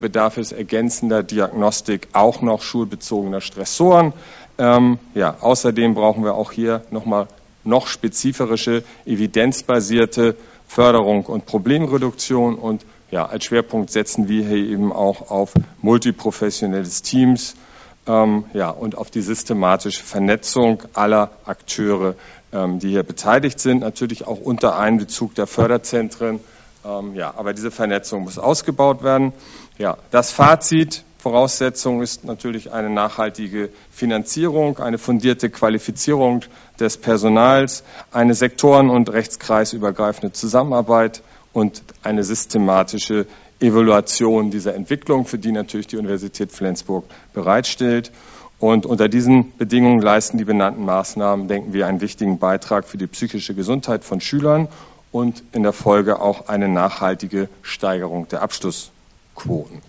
bedarf es ergänzender Diagnostik auch noch schulbezogener Stressoren. Außerdem brauchen wir auch hier noch spezifische, evidenzbasierte Förderung und Problemreduktion. Und als Schwerpunkt setzen wir hier eben auch auf multiprofessionelles Teams und auf die systematische Vernetzung aller Akteure, die hier beteiligt sind, natürlich auch unter Einbezug der Förderzentren. Aber diese Vernetzung muss ausgebaut werden. Das Fazit, Voraussetzung ist natürlich eine nachhaltige Finanzierung, eine fundierte Qualifizierung des Personals, eine sektoren- und rechtskreisübergreifende Zusammenarbeit und eine systematische Evaluation dieser Entwicklung, für die natürlich die Universität Flensburg bereitstellt. Und unter diesen Bedingungen leisten die benannten Maßnahmen, denken wir, einen wichtigen Beitrag für die psychische Gesundheit von Schülern und in der Folge auch eine nachhaltige Steigerung der Abschlussquoten.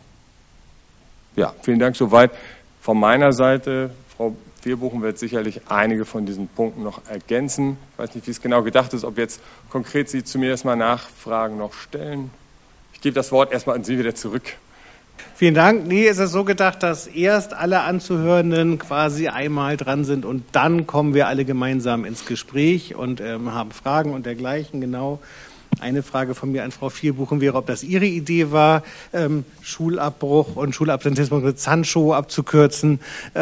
Vielen Dank soweit von meiner Seite. Frau Vierbuchen wird sicherlich einige von diesen Punkten noch ergänzen. Ich weiß nicht, wie es genau gedacht ist, ob jetzt konkret Sie zu mir erstmal Nachfragen noch stellen. Ich gebe das Wort erstmal an Sie wieder zurück. Vielen Dank. Nee, es ist so gedacht, dass erst alle Anzuhörenden quasi einmal dran sind und dann kommen wir alle gemeinsam ins Gespräch und haben Fragen und dergleichen. Genau. Eine Frage von mir an Frau Vierbuchen wäre, ob das Ihre Idee war, Schulabbruch und Schulabsentismus mit Sancho abzukürzen.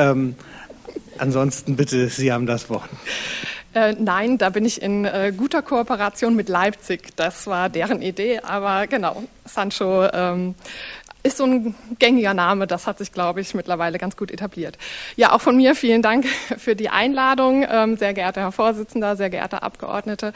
Ansonsten bitte, Sie haben das Wort. Nein, da bin ich in guter Kooperation mit Leipzig. Das war deren Idee, aber genau, Sancho ist so ein gängiger Name, das hat sich, glaube ich, mittlerweile ganz gut etabliert. Ja, auch von mir vielen Dank für die Einladung, sehr geehrter Herr Vorsitzender, sehr geehrte Abgeordnete.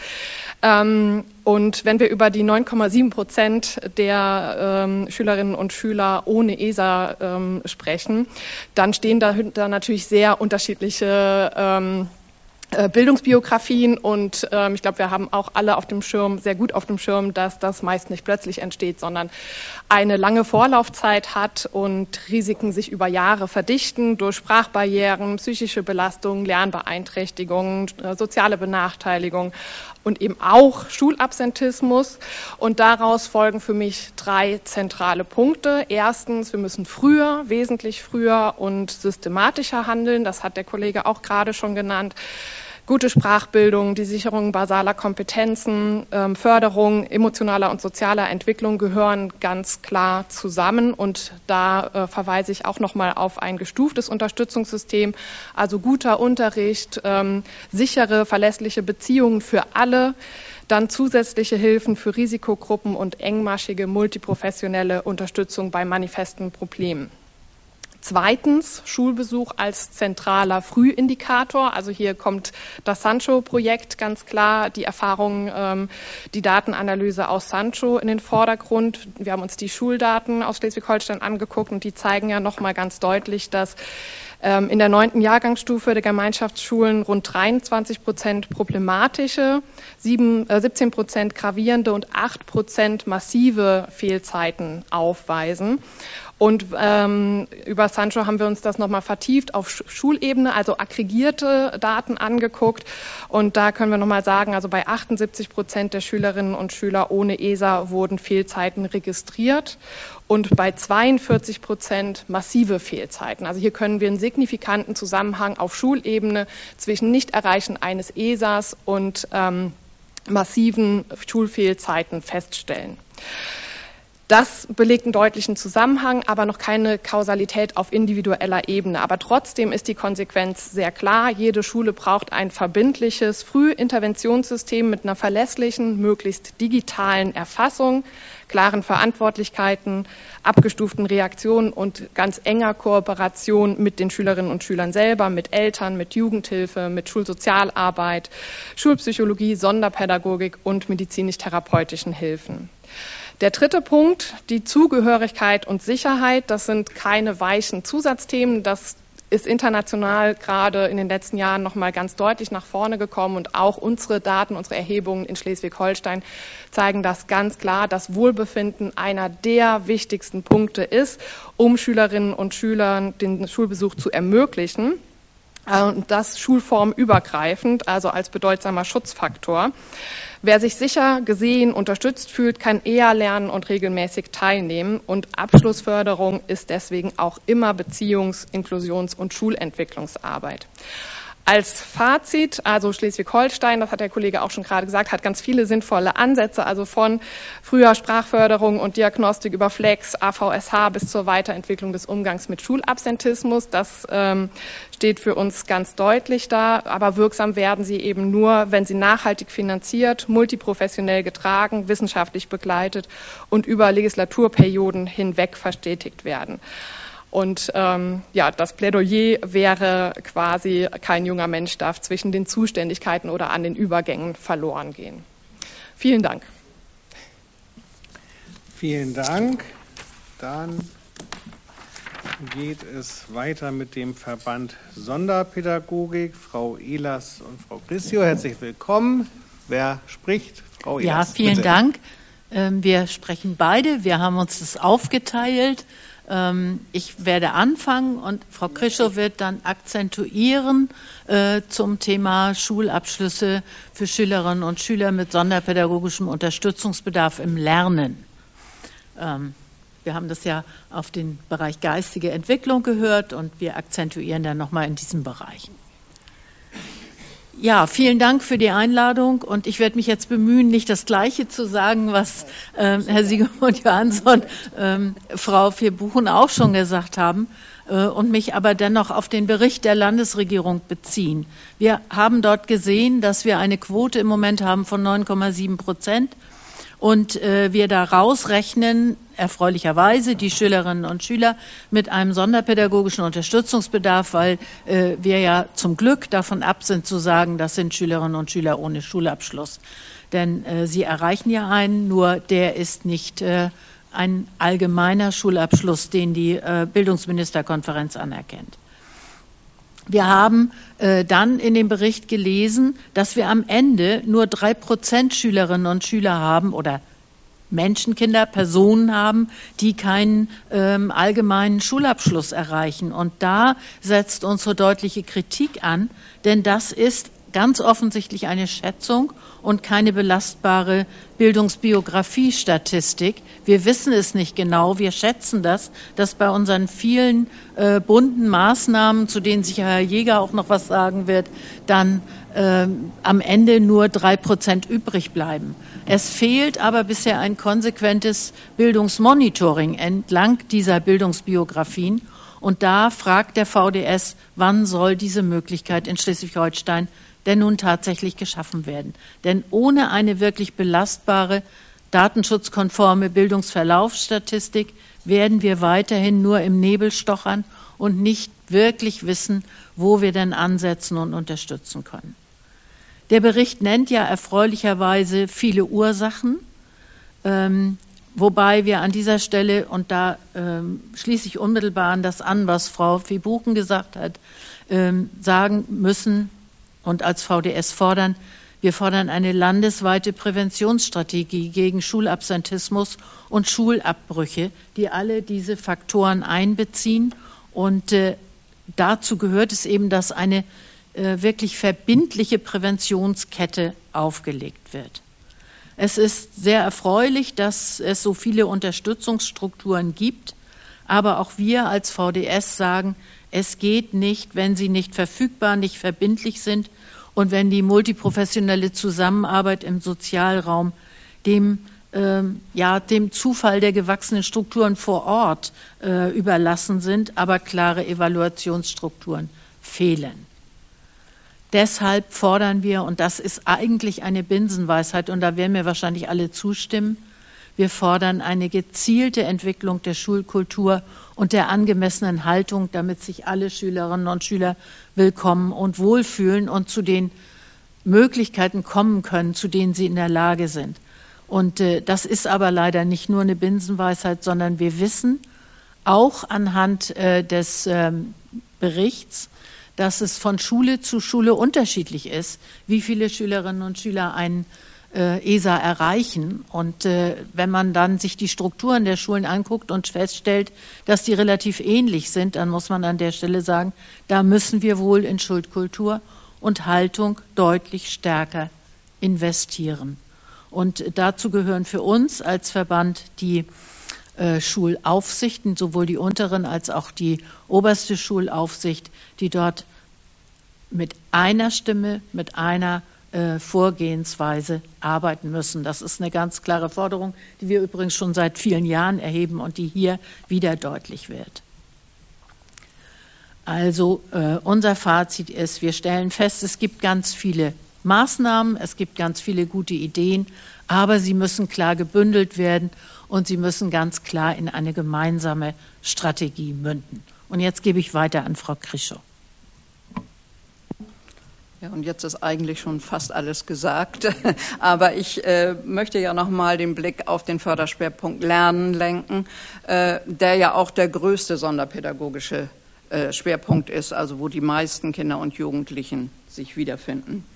Und wenn wir über die 9,7% der Schülerinnen und Schüler ohne ESA sprechen, dann stehen dahinter natürlich sehr unterschiedliche Bildungsbiografien und ich glaube, wir haben auch alle auf dem Schirm, sehr gut auf dem Schirm, dass das meist nicht plötzlich entsteht, sondern eine lange Vorlaufzeit hat und Risiken sich über Jahre verdichten durch Sprachbarrieren, psychische Belastungen, Lernbeeinträchtigungen, soziale Benachteiligung und eben auch Schulabsentismus. Und daraus folgen für mich 3 zentrale Punkte. Erstens, wir müssen früher, wesentlich früher und systematischer handeln. Das hat der Kollege auch gerade schon genannt. Gute Sprachbildung, die Sicherung basaler Kompetenzen, Förderung emotionaler und sozialer Entwicklung gehören ganz klar zusammen. Und da verweise ich auch nochmal auf ein gestuftes Unterstützungssystem, also guter Unterricht, sichere, verlässliche Beziehungen für alle, dann zusätzliche Hilfen für Risikogruppen und engmaschige multiprofessionelle Unterstützung bei manifesten Problemen. Zweitens, Schulbesuch als zentraler Frühindikator. Also hier kommt das Sancho-Projekt ganz klar, die Erfahrungen, die Datenanalyse aus Sancho in den Vordergrund. Wir haben uns die Schuldaten aus Schleswig-Holstein angeguckt und die zeigen ja nochmal ganz deutlich, dass in der 9. Jahrgangsstufe der Gemeinschaftsschulen rund 23% problematische, 17% gravierende und 8% massive Fehlzeiten aufweisen. Und über Sancho haben wir uns das nochmal vertieft auf Schulebene, also aggregierte Daten angeguckt. Und da können wir nochmal sagen, also bei 78% der Schülerinnen und Schüler ohne ESA wurden Fehlzeiten registriert und bei 42% massive Fehlzeiten. Also hier können wir einen signifikanten Zusammenhang auf Schulebene zwischen Nichterreichen eines ESAs und massiven Schulfehlzeiten feststellen. Das belegt einen deutlichen Zusammenhang, aber noch keine Kausalität auf individueller Ebene. Aber trotzdem ist die Konsequenz sehr klar. Jede Schule braucht ein verbindliches Frühinterventionssystem mit einer verlässlichen, möglichst digitalen Erfassung, klaren Verantwortlichkeiten, abgestuften Reaktionen und ganz enger Kooperation mit den Schülerinnen und Schülern selber, mit Eltern, mit Jugendhilfe, mit Schulsozialarbeit, Schulpsychologie, Sonderpädagogik und medizinisch-therapeutischen Hilfen. Der dritte Punkt, die Zugehörigkeit und Sicherheit, das sind keine weichen Zusatzthemen. Das ist international gerade in den letzten Jahren noch mal ganz deutlich nach vorne gekommen und auch unsere Daten, unsere Erhebungen in Schleswig-Holstein zeigen das ganz klar, dass Wohlbefinden einer der wichtigsten Punkte ist, um Schülerinnen und Schülern den Schulbesuch zu ermöglichen. und das schulformübergreifend, also als bedeutsamer Schutzfaktor. Wer sich sicher, gesehen, unterstützt fühlt, kann eher lernen und regelmäßig teilnehmen. Und Abschlussförderung ist deswegen auch immer Beziehungs-, Inklusions- und Schulentwicklungsarbeit. Als Fazit, also Schleswig-Holstein, das hat der Kollege auch schon gerade gesagt, hat ganz viele sinnvolle Ansätze, also von früher Sprachförderung und Diagnostik über Flex, AVSH bis zur Weiterentwicklung des Umgangs mit Schulabsentismus. Das steht für uns ganz deutlich da, aber wirksam werden sie eben nur, wenn sie nachhaltig finanziert, multiprofessionell getragen, wissenschaftlich begleitet und über Legislaturperioden hinweg verstetigt werden. Und das Plädoyer wäre quasi, kein junger Mensch darf zwischen den Zuständigkeiten oder an den Übergängen verloren gehen. Vielen Dank. Vielen Dank. Dann geht es weiter mit dem Verband Sonderpädagogik. Frau Ehlers und Frau Grissio, herzlich willkommen. Wer spricht? Frau Ehlers. Ja, vielen Dank. Wir sprechen beide. Wir haben uns das aufgeteilt. Ich werde anfangen und Frau Krischow wird dann akzentuieren zum Thema Schulabschlüsse für Schülerinnen und Schüler mit sonderpädagogischem Unterstützungsbedarf im Lernen. Wir haben das ja auf den Bereich geistige Entwicklung gehört und wir akzentuieren dann nochmal in diesem Bereich. Ja, vielen Dank für die Einladung und ich werde mich jetzt bemühen, nicht das Gleiche zu sagen, was Herr Siegmund Johansson, Frau Vierbuchen auch schon gesagt haben und mich aber dennoch auf den Bericht der Landesregierung beziehen. Wir haben dort gesehen, dass wir eine Quote im Moment haben von 9,7% und wir da rausrechnen, erfreulicherweise, die Schülerinnen und Schüler mit einem sonderpädagogischen Unterstützungsbedarf, weil wir ja zum Glück davon ab sind zu sagen, das sind Schülerinnen und Schüler ohne Schulabschluss. Denn sie erreichen ja einen, nur der ist nicht ein allgemeiner Schulabschluss, den die Bildungsministerkonferenz anerkennt. Wir haben dann in dem Bericht gelesen, dass wir am Ende nur 3% Schülerinnen und Schüler haben oder Menschenkinder, Personen haben, die keinen allgemeinen Schulabschluss erreichen. Und da setzt unsere deutliche Kritik an, denn das ist ganz offensichtlich eine Schätzung und keine belastbare Bildungsbiografie-Statistik. Wir wissen es nicht genau, wir schätzen das, dass bei unseren vielen bunten Maßnahmen, zu denen sicher Herr Jäger auch noch was sagen wird, dann am Ende nur 3% übrig bleiben. Es fehlt aber bisher ein konsequentes Bildungsmonitoring entlang dieser Bildungsbiografien. Und da fragt der VDS, wann soll diese Möglichkeit in Schleswig-Holstein denn nun tatsächlich geschaffen werden? Denn ohne eine wirklich belastbare, datenschutzkonforme Bildungsverlaufsstatistik werden wir weiterhin nur im Nebel stochern und nicht wirklich wissen, wo wir denn ansetzen und unterstützen können. Der Bericht nennt ja erfreulicherweise viele Ursachen, wobei wir an dieser Stelle, und da schließe ich unmittelbar an das an, was Frau Vierbuchen gesagt hat, sagen müssen und als VDS fordern, wir fordern eine landesweite Präventionsstrategie gegen Schulabsentismus und Schulabbrüche, die alle diese Faktoren einbeziehen. Und dazu gehört es eben, dass eine wirklich verbindliche Präventionskette aufgelegt wird. Es ist sehr erfreulich, dass es so viele Unterstützungsstrukturen gibt, aber auch wir als VDS sagen, es geht nicht, wenn sie nicht verfügbar, nicht verbindlich sind und wenn die multiprofessionelle Zusammenarbeit im Sozialraum dem Zufall der gewachsenen Strukturen vor Ort überlassen sind, aber klare Evaluationsstrukturen fehlen. Deshalb fordern wir, und das ist eigentlich eine Binsenweisheit, und da werden mir wahrscheinlich alle zustimmen, wir fordern eine gezielte Entwicklung der Schulkultur und der angemessenen Haltung, damit sich alle Schülerinnen und Schüler willkommen und wohlfühlen und zu den Möglichkeiten kommen können, zu denen sie in der Lage sind. Und das ist aber leider nicht nur eine Binsenweisheit, sondern wir wissen auch anhand des Berichts, dass es von Schule zu Schule unterschiedlich ist, wie viele Schülerinnen und Schüler einen ESA erreichen. Und wenn man dann sich die Strukturen der Schulen anguckt und feststellt, dass die relativ ähnlich sind, dann muss man an der Stelle sagen, da müssen wir wohl in Schuldkultur und Haltung deutlich stärker investieren. Und dazu gehören für uns als Verband die Schulaufsichten, sowohl die unteren als auch die oberste Schulaufsicht, die dort mit einer Stimme, mit einer Vorgehensweise arbeiten müssen. Das ist eine ganz klare Forderung, die wir übrigens schon seit vielen Jahren erheben und die hier wieder deutlich wird. Also unser Fazit ist, wir stellen fest, es gibt ganz viele Maßnahmen, es gibt ganz viele gute Ideen, aber sie müssen klar gebündelt werden und sie müssen ganz klar in eine gemeinsame Strategie münden. Und jetzt gebe ich weiter an Frau Krischow. Ja, und jetzt ist eigentlich schon fast alles gesagt, aber ich möchte ja noch mal den Blick auf den Förderschwerpunkt Lernen lenken, der ja auch der größte sonderpädagogische Schwerpunkt ist, also wo die meisten Kinder und Jugendlichen sich wiederfinden.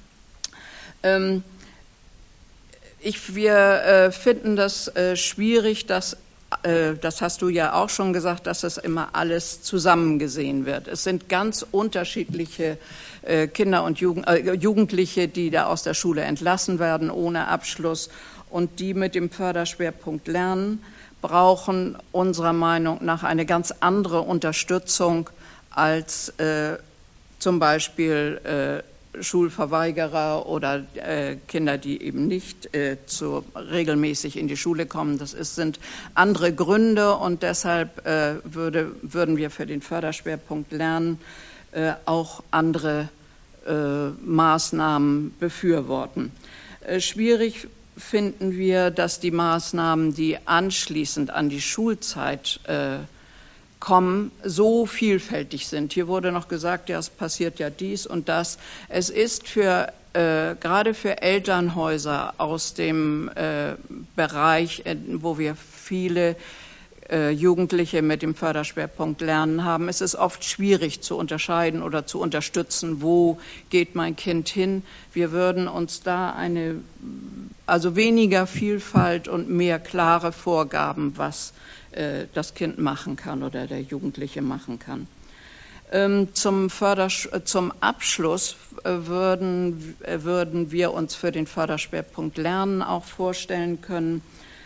Wir finden das schwierig, dass das hast du ja auch schon gesagt, dass das immer alles zusammen gesehen wird. Es sind ganz unterschiedliche Kinder und Jugendliche, die da aus der Schule entlassen werden ohne Abschluss und die mit dem Förderschwerpunkt Lernen brauchen unserer Meinung nach eine ganz andere Unterstützung als zum Beispiel Schulverweigerer oder Kinder, die eben nicht regelmäßig in die Schule kommen. Das sind andere Gründe und deshalb würden wir für den Förderschwerpunkt Lernen auch andere Maßnahmen befürworten. Schwierig finden wir, dass die Maßnahmen, die anschließend an die Schulzeit kommen, so vielfältig sind. Hier wurde noch gesagt, ja, es passiert ja dies und das. Es ist gerade für Elternhäuser aus dem Bereich, wo wir viele Jugendliche mit dem Förderschwerpunkt Lernen haben, es ist oft schwierig zu unterscheiden oder zu unterstützen, wo geht mein Kind hin. Wir würden uns da also weniger Vielfalt und mehr klare Vorgaben, was das Kind machen kann oder der Jugendliche machen kann. Zum Abschluss würden wir uns für den Förderschwerpunkt Lernen auch vorstellen können,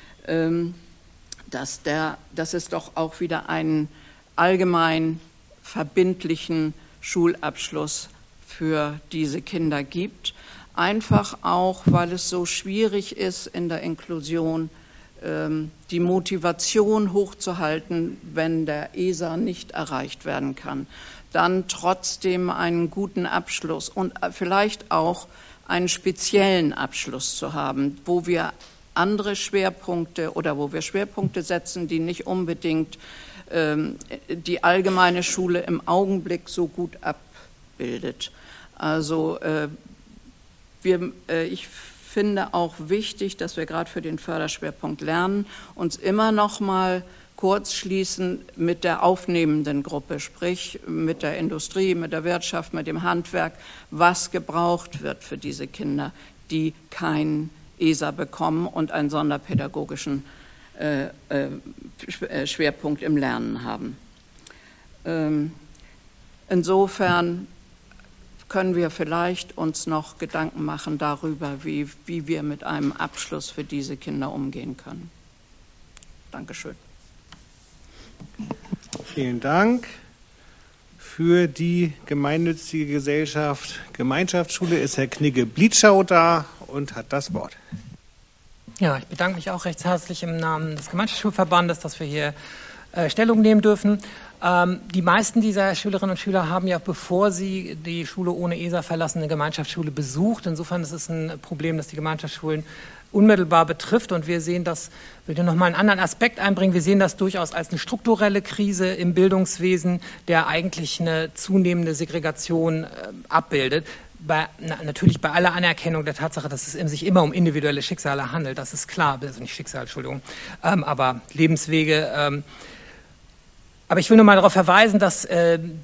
dass es doch auch wieder einen allgemein verbindlichen Schulabschluss für diese Kinder gibt. Einfach auch, weil es so schwierig ist in der Inklusion, die Motivation hochzuhalten, wenn der ESA nicht erreicht werden kann. Dann trotzdem einen guten Abschluss und vielleicht auch einen speziellen Abschluss zu haben, wo wir andere Schwerpunkte oder wo wir Schwerpunkte setzen, die nicht unbedingt die allgemeine Schule im Augenblick so gut abbildet. Also ich finde auch wichtig, dass wir gerade für den Förderschwerpunkt Lernen uns immer noch mal kurz schließen mit der aufnehmenden Gruppe, sprich mit der Industrie, mit der Wirtschaft, mit dem Handwerk, was gebraucht wird für diese Kinder, die keinen ESA bekommen und einen sonderpädagogischen Schwerpunkt im Lernen haben. Insofern können wir vielleicht uns noch Gedanken machen darüber, wie wir mit einem Abschluss für diese Kinder umgehen können. Dankeschön. Vielen Dank. Für die gemeinnützige Gesellschaft Gemeinschaftsschule ist Herr Knigge-Blietschau da und hat das Wort. Ja, ich bedanke mich auch recht herzlich im Namen des Gemeinschaftsschulverbandes, dass wir hier Stellung nehmen dürfen. Die meisten dieser Schülerinnen und Schüler haben ja, bevor sie die Schule ohne ESA verlassen, eine Gemeinschaftsschule besucht. Insofern ist es ein Problem, das die Gemeinschaftsschulen unmittelbar betrifft. Und wir sehen das, ich will noch mal einen anderen Aspekt einbringen, wir sehen das durchaus als eine strukturelle Krise im Bildungswesen, der eigentlich eine zunehmende Segregation abbildet. Natürlich bei aller Anerkennung der Tatsache, dass es sich immer um individuelle Schicksale handelt, das ist klar, also nicht Schicksal, Entschuldigung, aber Lebenswege. Aber ich will nur mal darauf verweisen, dass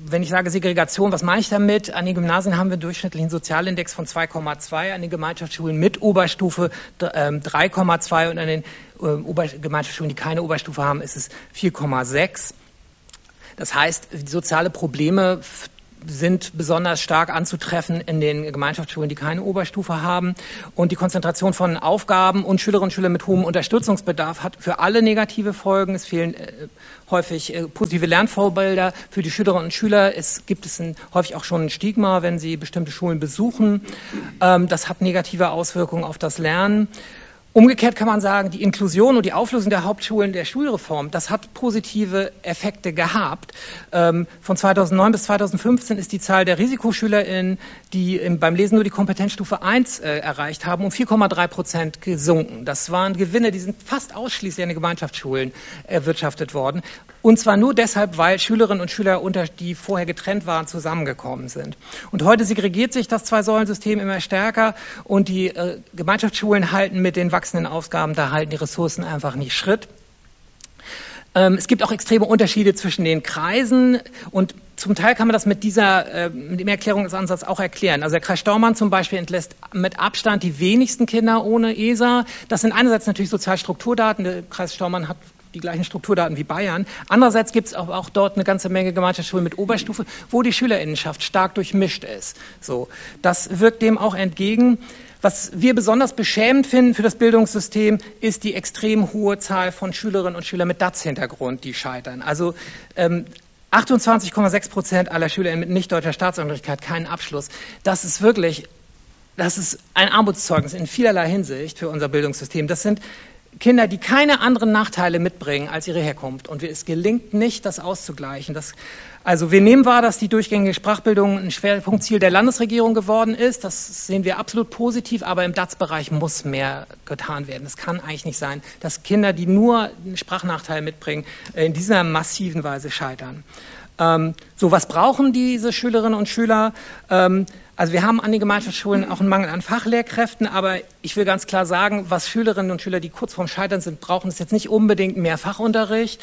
wenn ich sage Segregation, was meine ich damit? An den Gymnasien haben wir einen durchschnittlichen Sozialindex von 2,2, an den Gemeinschaftsschulen mit Oberstufe 3,2 und an den Gemeinschaftsschulen, die keine Oberstufe haben, ist es 4,6. Das heißt, soziale Probleme sind besonders stark anzutreffen in den Gemeinschaftsschulen, die keine Oberstufe haben. Und die Konzentration von Aufgaben und Schülerinnen und Schüler mit hohem Unterstützungsbedarf hat für alle negative Folgen. Es fehlen häufig positive Lernvorbilder für die Schülerinnen und Schüler. Gibt es häufig auch schon ein Stigma, wenn sie bestimmte Schulen besuchen. Das hat negative Auswirkungen auf das Lernen. Umgekehrt kann man sagen, die Inklusion und die Auflösung der Hauptschulen der Schulreform, das hat positive Effekte gehabt. Von 2009 bis 2015 ist die Zahl der RisikoschülerInnen, die beim Lesen nur die Kompetenzstufe 1 erreicht haben, um 4,3% gesunken. Das waren Gewinne, die sind fast ausschließlich an den Gemeinschaftsschulen erwirtschaftet worden. Und zwar nur deshalb, weil Schülerinnen und Schüler, die vorher getrennt waren, zusammengekommen sind. Und heute segregiert sich das Zwei-Säulen-System immer stärker und die Gemeinschaftsschulen halten mit den wachsenden Ausgaben, da halten die Ressourcen einfach nicht Schritt. Es gibt auch extreme Unterschiede zwischen den Kreisen und zum Teil kann man das mit dem Erklärungsansatz auch erklären. Also der Kreis Staumann zum Beispiel entlässt mit Abstand die wenigsten Kinder ohne ESA. Das sind einerseits natürlich Sozialstrukturdaten. Der Kreis Staumann hat die gleichen Strukturdaten wie Bayern. Andererseits gibt es auch dort eine ganze Menge Gemeinschaftsschulen mit Oberstufe, wo die Schülerinnenschaft stark durchmischt ist. So, das wirkt dem auch entgegen. Was wir besonders beschämend finden für das Bildungssystem, ist die extrem hohe Zahl von Schülerinnen und Schülern mit DATS-Hintergrund, die scheitern. Also 28,6% aller SchülerInnen mit nicht deutscher Staatsangehörigkeit keinen Abschluss. Das ist ein Armutszeugnis in vielerlei Hinsicht für unser Bildungssystem. Das sind Kinder, die keine anderen Nachteile mitbringen als ihre Herkunft. Und es gelingt nicht, das auszugleichen. Also wir nehmen wahr, dass die durchgängige Sprachbildung ein Schwerpunktziel der Landesregierung geworden ist. Das sehen wir absolut positiv, aber im DATS-Bereich muss mehr getan werden. Es kann eigentlich nicht sein, dass Kinder, die nur einen Sprachnachteil mitbringen, in dieser massiven Weise scheitern. Was brauchen diese Schülerinnen und Schüler? Also wir haben an den Gemeinschaftsschulen auch einen Mangel an Fachlehrkräften, aber ich will ganz klar sagen, was Schülerinnen und Schüler, die kurz vorm Scheitern sind, brauchen, ist jetzt nicht unbedingt mehr Fachunterricht,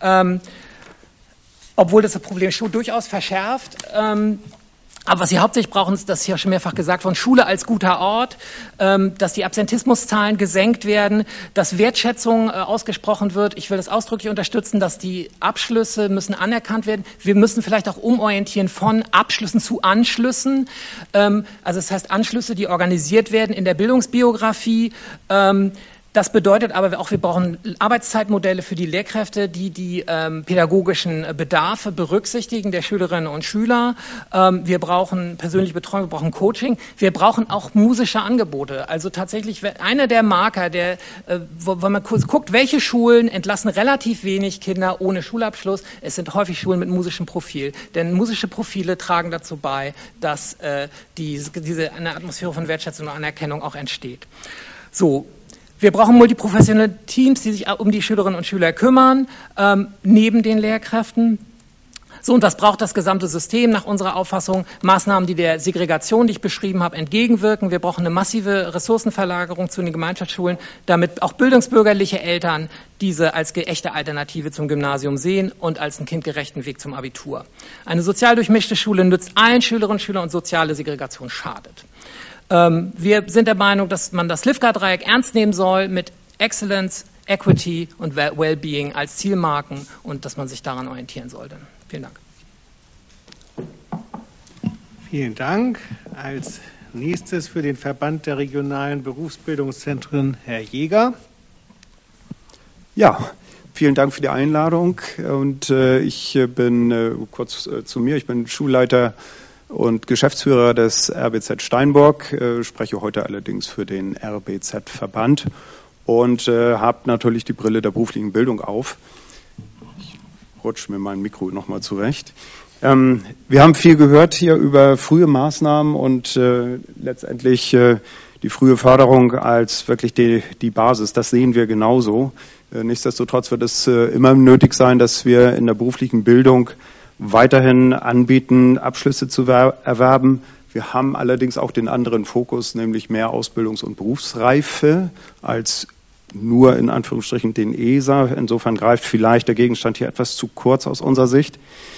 obwohl das Problem schon durchaus verschärft. Aber was sie hauptsächlich brauchen, ist, das ist ja schon mehrfach gesagt worden, Schule als guter Ort, dass die Absentismuszahlen gesenkt werden, dass Wertschätzung ausgesprochen wird. Ich will das ausdrücklich unterstützen, dass die Abschlüsse müssen anerkannt werden. Wir müssen vielleicht auch umorientieren von Abschlüssen zu Anschlüssen. Also das heißt Anschlüsse, die organisiert werden in der Bildungsbiografie. Das bedeutet aber auch, wir brauchen Arbeitszeitmodelle für die Lehrkräfte, die pädagogischen Bedarfe berücksichtigen der Schülerinnen und Schüler. Wir brauchen persönliche Betreuung, wir brauchen Coaching. Wir brauchen auch musische Angebote. Also tatsächlich einer der Marker, wenn man kurz guckt, welche Schulen entlassen relativ wenig Kinder ohne Schulabschluss. Es sind häufig Schulen mit musischem Profil. Denn musische Profile tragen dazu bei, dass eine Atmosphäre von Wertschätzung und Anerkennung auch entsteht. So. Wir brauchen multiprofessionelle Teams, die sich um die Schülerinnen und Schüler kümmern, neben den Lehrkräften. So, und was braucht das gesamte System nach unserer Auffassung? Maßnahmen, die der Segregation, die ich beschrieben habe, entgegenwirken. Wir brauchen eine massive Ressourcenverlagerung zu den Gemeinschaftsschulen, damit auch bildungsbürgerliche Eltern diese als echte Alternative zum Gymnasium sehen und als einen kindgerechten Weg zum Abitur. Eine sozial durchmischte Schule nützt allen Schülerinnen und Schülern und soziale Segregation schadet. Wir sind der Meinung, dass man das LIFGA-Dreieck ernst nehmen soll mit Excellence, Equity und Wellbeing als Zielmarken und dass man sich daran orientieren sollte. Vielen Dank. Vielen Dank. Als nächstes für den Verband der regionalen Berufsbildungszentren Herr Jäger. Ja, vielen Dank für die Einladung. Und ich bin kurz zu mir. Ich bin Schulleiter und Geschäftsführer des RBZ Steinburg, spreche heute allerdings für den RBZ-Verband und habe natürlich die Brille der beruflichen Bildung auf. Ich rutsche mir mein Mikro nochmal zurecht. Wir haben viel gehört hier über frühe Maßnahmen und letztendlich die frühe Förderung als wirklich die Basis. Das sehen wir genauso. Nichtsdestotrotz wird es immer nötig sein, dass wir in der beruflichen Bildung weiterhin anbieten, Abschlüsse zu erwerben. Wir haben allerdings auch den anderen Fokus, nämlich mehr Ausbildungs- und Berufsreife als nur in Anführungsstrichen den ESA. Insofern greift vielleicht der Gegenstand hier etwas zu kurz aus unserer Sicht.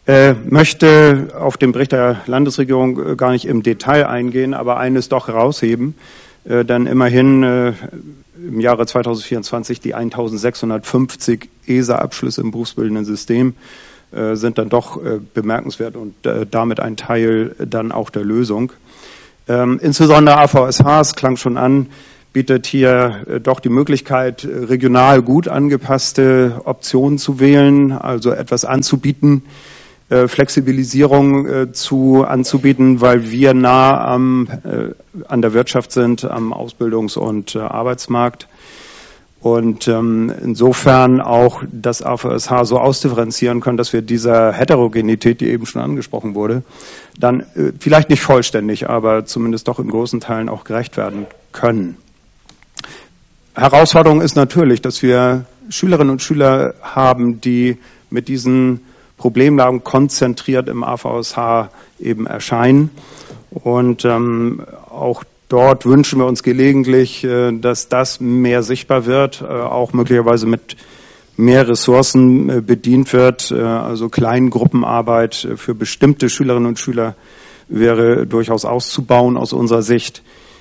Möchte auf den Bericht der Landesregierung gar nicht im Detail eingehen, aber eines doch herausheben, denn immerhin im Jahre 2024 die 1650 ESA-Abschlüsse im berufsbildenden System sind dann doch bemerkenswert und damit ein Teil dann auch der Lösung. Insbesondere AVSH, es klang schon an, bietet hier doch die Möglichkeit, regional gut angepasste Optionen zu wählen, also etwas anzubieten, Flexibilisierung anzubieten, weil wir nah an der Wirtschaft sind, am Ausbildungs- und Arbeitsmarkt. Und insofern auch das AVSH so ausdifferenzieren können, dass wir dieser Heterogenität, die eben schon angesprochen wurde, dann vielleicht nicht vollständig, aber zumindest doch in großen Teilen auch gerecht werden können. Herausforderung ist natürlich, dass wir Schülerinnen und Schüler haben, die mit diesen Problemlagen konzentriert im AVSH eben erscheinen. Und auch dort wünschen wir uns gelegentlich, dass das mehr sichtbar wird, auch möglicherweise mit mehr Ressourcen bedient wird. Also Kleingruppenarbeit für bestimmte Schülerinnen und Schüler wäre durchaus auszubauen aus unserer Sicht.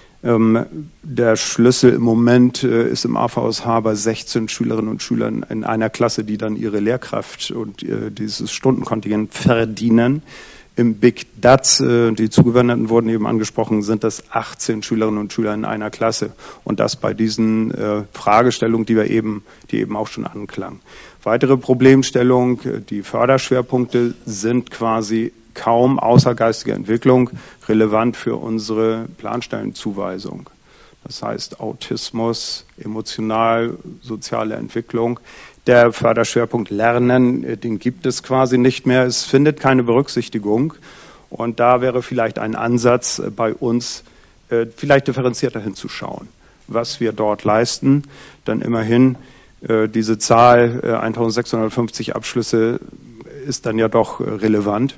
Der Schlüssel im Moment ist im AVSH bei 16 Schülerinnen und Schülern in einer Klasse, die dann ihre Lehrkraft und dieses Stundenkontingent verdienen. Im Big DATS, die Zugewanderten wurden eben angesprochen, sind das 18 Schülerinnen und Schüler in einer Klasse. Und das bei diesen Fragestellungen, die eben auch schon anklangen. Weitere Problemstellung, die Förderschwerpunkte sind quasi kaum außer geistiger Entwicklung relevant für unsere Planstellenzuweisung. Das heißt Autismus, emotional-soziale Entwicklung. Der Förderschwerpunkt Lernen, den gibt es quasi nicht mehr. Es findet keine Berücksichtigung. Und da wäre vielleicht ein Ansatz bei uns, vielleicht differenzierter hinzuschauen, was wir dort leisten. Dann immerhin diese Zahl 1650 Abschlüsse ist dann ja doch relevant.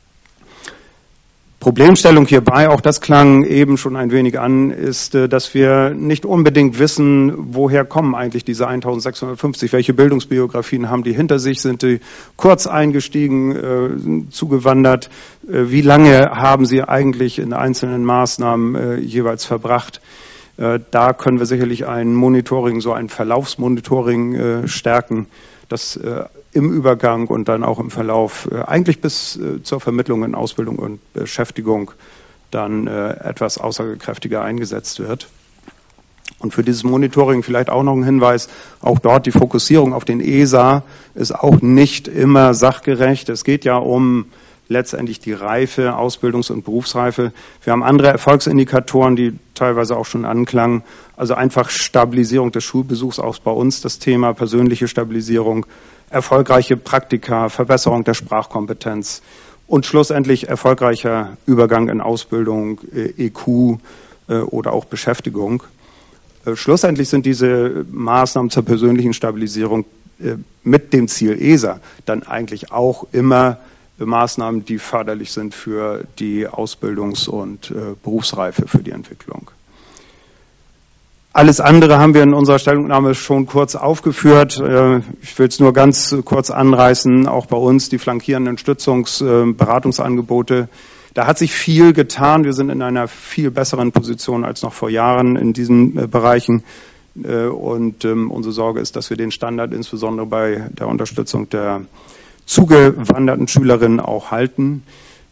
Problemstellung hierbei, auch das klang eben schon ein wenig an, ist, dass wir nicht unbedingt wissen, woher kommen eigentlich diese 1650, welche Bildungsbiografien haben die hinter sich, sind die kurz eingestiegen, zugewandert, wie lange haben sie eigentlich in einzelnen Maßnahmen jeweils verbracht. Da können wir sicherlich ein Monitoring, so ein Verlaufsmonitoring stärken, das im Übergang und dann auch im Verlauf eigentlich bis zur Vermittlung in Ausbildung und Beschäftigung dann etwas aussagekräftiger eingesetzt wird. Und für dieses Monitoring vielleicht auch noch ein Hinweis, auch dort die Fokussierung auf den ESA ist auch nicht immer sachgerecht. Es geht ja um letztendlich die Reife, Ausbildungs- und Berufsreife. Wir haben andere Erfolgsindikatoren, die teilweise auch schon anklangen. Also einfach Stabilisierung des Schulbesuchs, auch bei uns das Thema persönliche Stabilisierung, erfolgreiche Praktika, Verbesserung der Sprachkompetenz und schlussendlich erfolgreicher Übergang in Ausbildung, EQ oder auch Beschäftigung. Schlussendlich sind diese Maßnahmen zur persönlichen Stabilisierung mit dem Ziel ESA dann eigentlich auch immer Maßnahmen, die förderlich sind für die Ausbildungs- und Berufsreife, für die Entwicklung. Alles andere haben wir in unserer Stellungnahme schon kurz aufgeführt. Ich will es nur ganz kurz anreißen, auch bei uns die flankierenden Beratungsangebote. Da hat sich viel getan. Wir sind in einer viel besseren Position als noch vor Jahren in diesen Bereichen. Und unsere Sorge ist, dass wir den Standard insbesondere bei der Unterstützung der zugewanderten Schülerinnen auch halten.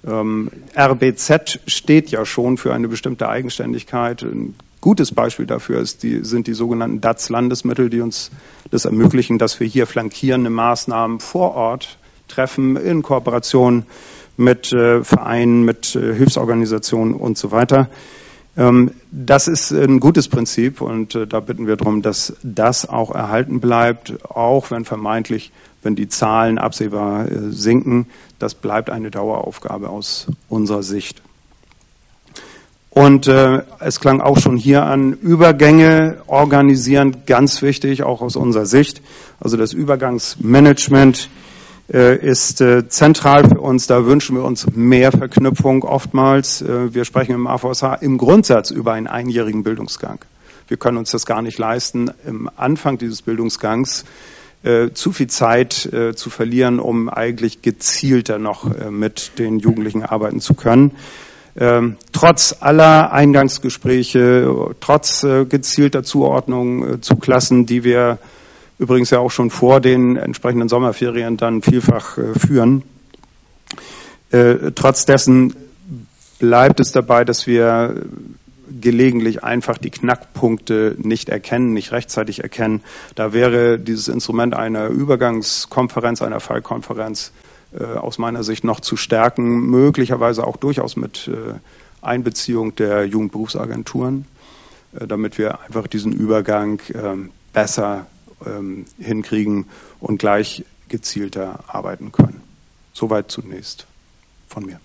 RBZ steht ja schon für eine bestimmte Eigenständigkeit. Ein gutes Beispiel dafür sind die sogenannten DATS-Landesmittel, die uns das ermöglichen, dass wir hier flankierende Maßnahmen vor Ort treffen, in Kooperation mit Vereinen, mit Hilfsorganisationen und so weiter. Das ist ein gutes Prinzip und da bitten wir darum, dass das auch erhalten bleibt, auch wenn die Zahlen absehbar sinken. Das bleibt eine Daueraufgabe aus unserer Sicht. Und es klang auch schon hier an, Übergänge organisieren, ganz wichtig, auch aus unserer Sicht. Also das Übergangsmanagement ist zentral für uns. Da wünschen wir uns mehr Verknüpfung oftmals. Wir sprechen im AVSH im Grundsatz über einen einjährigen Bildungsgang. Wir können uns das gar nicht leisten, im Anfang dieses Bildungsgangs zu viel Zeit zu verlieren, um eigentlich gezielter noch mit den Jugendlichen arbeiten zu können. Trotz aller Eingangsgespräche, trotz gezielter Zuordnung zu Klassen, die wir übrigens ja auch schon vor den entsprechenden Sommerferien dann vielfach führen, trotz dessen bleibt es dabei, dass wir gelegentlich einfach die Knackpunkte nicht erkennen, nicht rechtzeitig erkennen. Da wäre dieses Instrument einer Übergangskonferenz, einer Fallkonferenz aus meiner Sicht noch zu stärken, möglicherweise auch durchaus mit Einbeziehung der Jugendberufsagenturen, damit wir einfach diesen Übergang besser hinkriegen und gleich gezielter arbeiten können. Soweit zunächst von mir.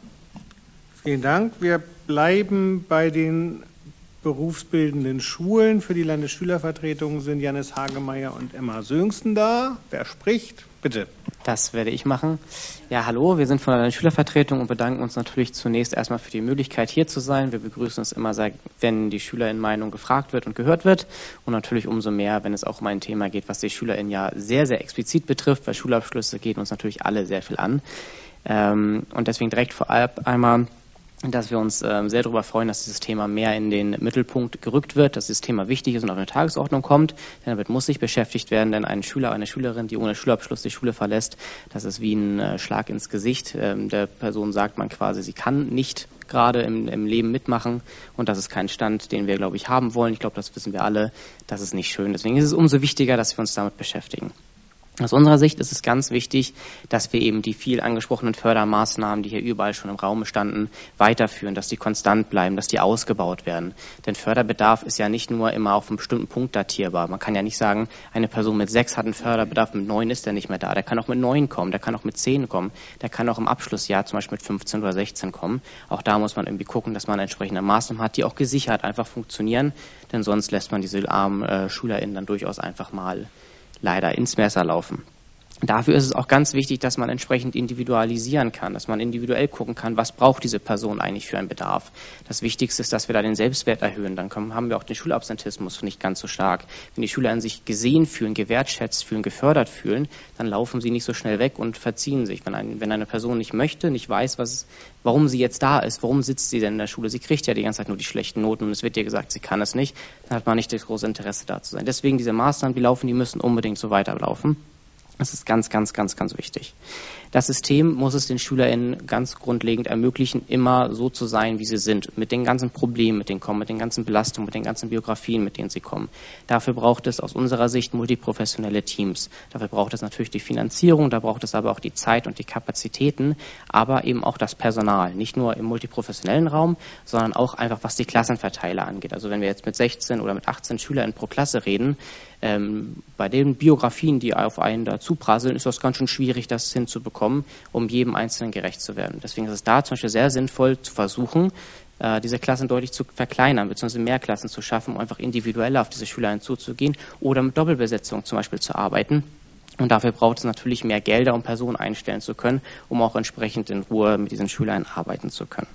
Vielen Dank. Wir bleiben bei den berufsbildenden Schulen. Für die Landesschülervertretung sind Jannis Hagemeyer und Emma Söngsten da. Wer spricht? Bitte. Das werde ich machen. Ja, hallo, wir sind von der Landesschülervertretung und bedanken uns natürlich zunächst erstmal für die Möglichkeit, hier zu sein. Wir begrüßen es immer sehr, wenn die SchülerInnen-Meinung gefragt wird und gehört wird. Und natürlich umso mehr, wenn es auch um ein Thema geht, was die SchülerInnen ja sehr, sehr explizit betrifft, weil Schulabschlüsse gehen uns natürlich alle sehr viel an. Und deswegen direkt vorab einmal, dass wir uns sehr darüber freuen, dass dieses Thema mehr in den Mittelpunkt gerückt wird, dass dieses Thema wichtig ist und auf eine Tagesordnung kommt. Denn damit muss sich beschäftigt werden, denn ein Schüler, eine Schülerin, die ohne Schulabschluss die Schule verlässt, das ist wie ein Schlag ins Gesicht. Der Person sagt man quasi, sie kann nicht gerade im Leben mitmachen und das ist kein Stand, den wir, glaube ich, haben wollen. Ich glaube, das wissen wir alle. Das ist nicht schön. Deswegen ist es umso wichtiger, dass wir uns damit beschäftigen. Aus unserer Sicht ist es ganz wichtig, dass wir eben die viel angesprochenen Fördermaßnahmen, die hier überall schon im Raum standen, weiterführen, dass die konstant bleiben, dass die ausgebaut werden. Denn Förderbedarf ist ja nicht nur immer auf einen bestimmten Punkt datierbar. Man kann ja nicht sagen, eine Person mit 6 hat einen Förderbedarf, mit 9 ist er nicht mehr da. Der kann auch mit 9 kommen, der kann auch mit 10 kommen, der kann auch im Abschlussjahr zum Beispiel mit 15 oder 16 kommen. Auch da muss man irgendwie gucken, dass man entsprechende Maßnahmen hat, die auch gesichert einfach funktionieren. Denn sonst lässt man diese armen SchülerInnen dann durchaus einfach mal leider ins Messer laufen. Dafür ist es auch ganz wichtig, dass man entsprechend individualisieren kann, dass man individuell gucken kann, was braucht diese Person eigentlich für einen Bedarf. Das Wichtigste ist, dass wir da den Selbstwert erhöhen. Dann haben wir auch den Schulabsentismus nicht ganz so stark. Wenn die Schüler an sich gesehen fühlen, gewertschätzt fühlen, gefördert fühlen, dann laufen sie nicht so schnell weg und verziehen sich. Wenn eine Person nicht möchte, nicht weiß, warum sie jetzt da ist, warum sitzt sie denn in der Schule, sie kriegt ja die ganze Zeit nur die schlechten Noten und es wird ihr gesagt, sie kann es nicht, dann hat man nicht das große Interesse da zu sein. Deswegen diese Maßnahmen, die müssen unbedingt so weiterlaufen. Das ist ganz, ganz, ganz, ganz wichtig. Das System muss es den SchülerInnen ganz grundlegend ermöglichen, immer so zu sein, wie sie sind, mit den ganzen Problemen, mit denen kommen, mit den ganzen Belastungen, mit den ganzen Biografien, mit denen sie kommen. Dafür braucht es aus unserer Sicht multiprofessionelle Teams. Dafür braucht es natürlich die Finanzierung, da braucht es aber auch die Zeit und die Kapazitäten, aber eben auch das Personal. Nicht nur im multiprofessionellen Raum, sondern auch einfach, was die Klassenverteiler angeht. Also wenn wir jetzt mit 16 oder mit 18 SchülerInnen pro Klasse reden, bei den Biografien, die auf einen dazu prasseln, ist das ganz schön schwierig, das hinzubekommen, um jedem Einzelnen gerecht zu werden. Deswegen ist es da zum Beispiel sehr sinnvoll zu versuchen, diese Klassen deutlich zu verkleinern, beziehungsweise mehr Klassen zu schaffen, um einfach individuell auf diese Schüler hinzuzugehen oder mit Doppelbesetzung zum Beispiel zu arbeiten. Und dafür braucht es natürlich mehr Gelder, um Personen einstellen zu können, um auch entsprechend in Ruhe mit diesen Schülern arbeiten zu können.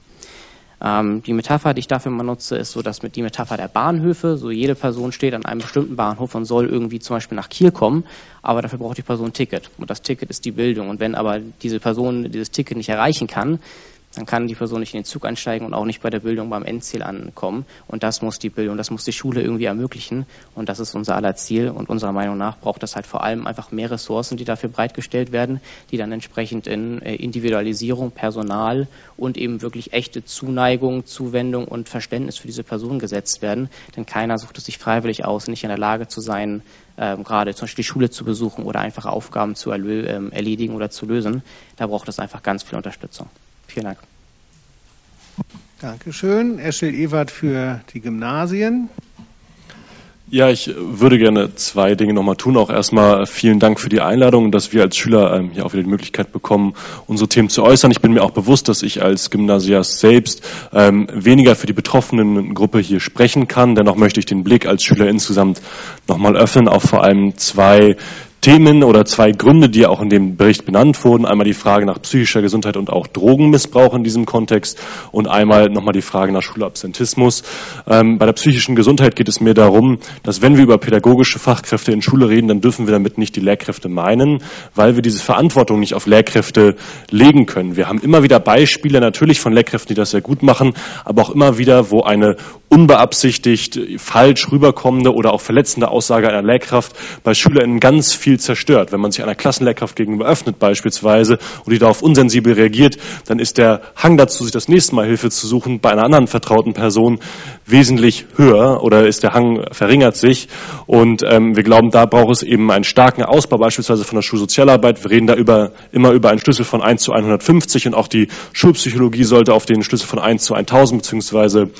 Die Metapher, die ich dafür mal nutze, ist so, dass mit die Metapher der Bahnhöfe, so jede Person steht an einem bestimmten Bahnhof und soll irgendwie zum Beispiel nach Kiel kommen, aber dafür braucht die Person ein Ticket. Und das Ticket ist die Bildung. Und wenn aber diese Person dieses Ticket nicht erreichen kann, dann kann die Person nicht in den Zug einsteigen und auch nicht bei der Bildung beim Endziel ankommen. Und das muss die Bildung, das muss die Schule irgendwie ermöglichen. Und das ist unser aller Ziel. Und unserer Meinung nach braucht es halt vor allem einfach mehr Ressourcen, die dafür bereitgestellt werden, die dann entsprechend in Individualisierung, Personal und eben wirklich echte Zuneigung, Zuwendung und Verständnis für diese Person gesetzt werden. Denn keiner sucht es sich freiwillig aus, nicht in der Lage zu sein, gerade zum Beispiel die Schule zu besuchen oder einfache Aufgaben zu erledigen oder zu lösen. Da braucht es einfach ganz viel Unterstützung. Vielen Dank. Dankeschön. Eschel-Ewert für die Gymnasien. Ja, ich würde gerne 2 Dinge nochmal tun. Auch erstmal vielen Dank für die Einladung, dass wir als Schüler hier auch wieder die Möglichkeit bekommen, unsere Themen zu äußern. Ich bin mir auch bewusst, dass ich als Gymnasiast selbst weniger für die betroffenen Gruppe hier sprechen kann. Dennoch möchte ich den Blick als Schüler insgesamt nochmal öffnen auf vor allem 2 Themen oder 2 Gründe, die auch in dem Bericht benannt wurden. Einmal die Frage nach psychischer Gesundheit und auch Drogenmissbrauch in diesem Kontext und einmal nochmal die Frage nach Schulabsentismus. Bei der psychischen Gesundheit geht es mir darum, dass wenn wir über pädagogische Fachkräfte in Schule reden, dann dürfen wir damit nicht die Lehrkräfte meinen, weil wir diese Verantwortung nicht auf Lehrkräfte legen können. Wir haben immer wieder Beispiele natürlich von Lehrkräften, die das sehr gut machen, aber auch immer wieder, wo eine unbeabsichtigt falsch rüberkommende oder auch verletzende Aussage einer Lehrkraft bei SchülerInnen ganz viel zerstört. Wenn man sich einer Klassenlehrkraft gegenüber öffnet beispielsweise und die darauf unsensibel reagiert, dann ist der Hang dazu, sich das nächste Mal Hilfe zu suchen bei einer anderen vertrauten Person wesentlich höher oder ist der Hang verringert sich. Und wir glauben, da braucht es eben einen starken Ausbau beispielsweise von der Schulsozialarbeit. Wir reden da immer über einen Schlüssel von 1 zu 150 und auch die Schulpsychologie sollte auf den Schlüssel von 1 zu 1000 beziehungsweise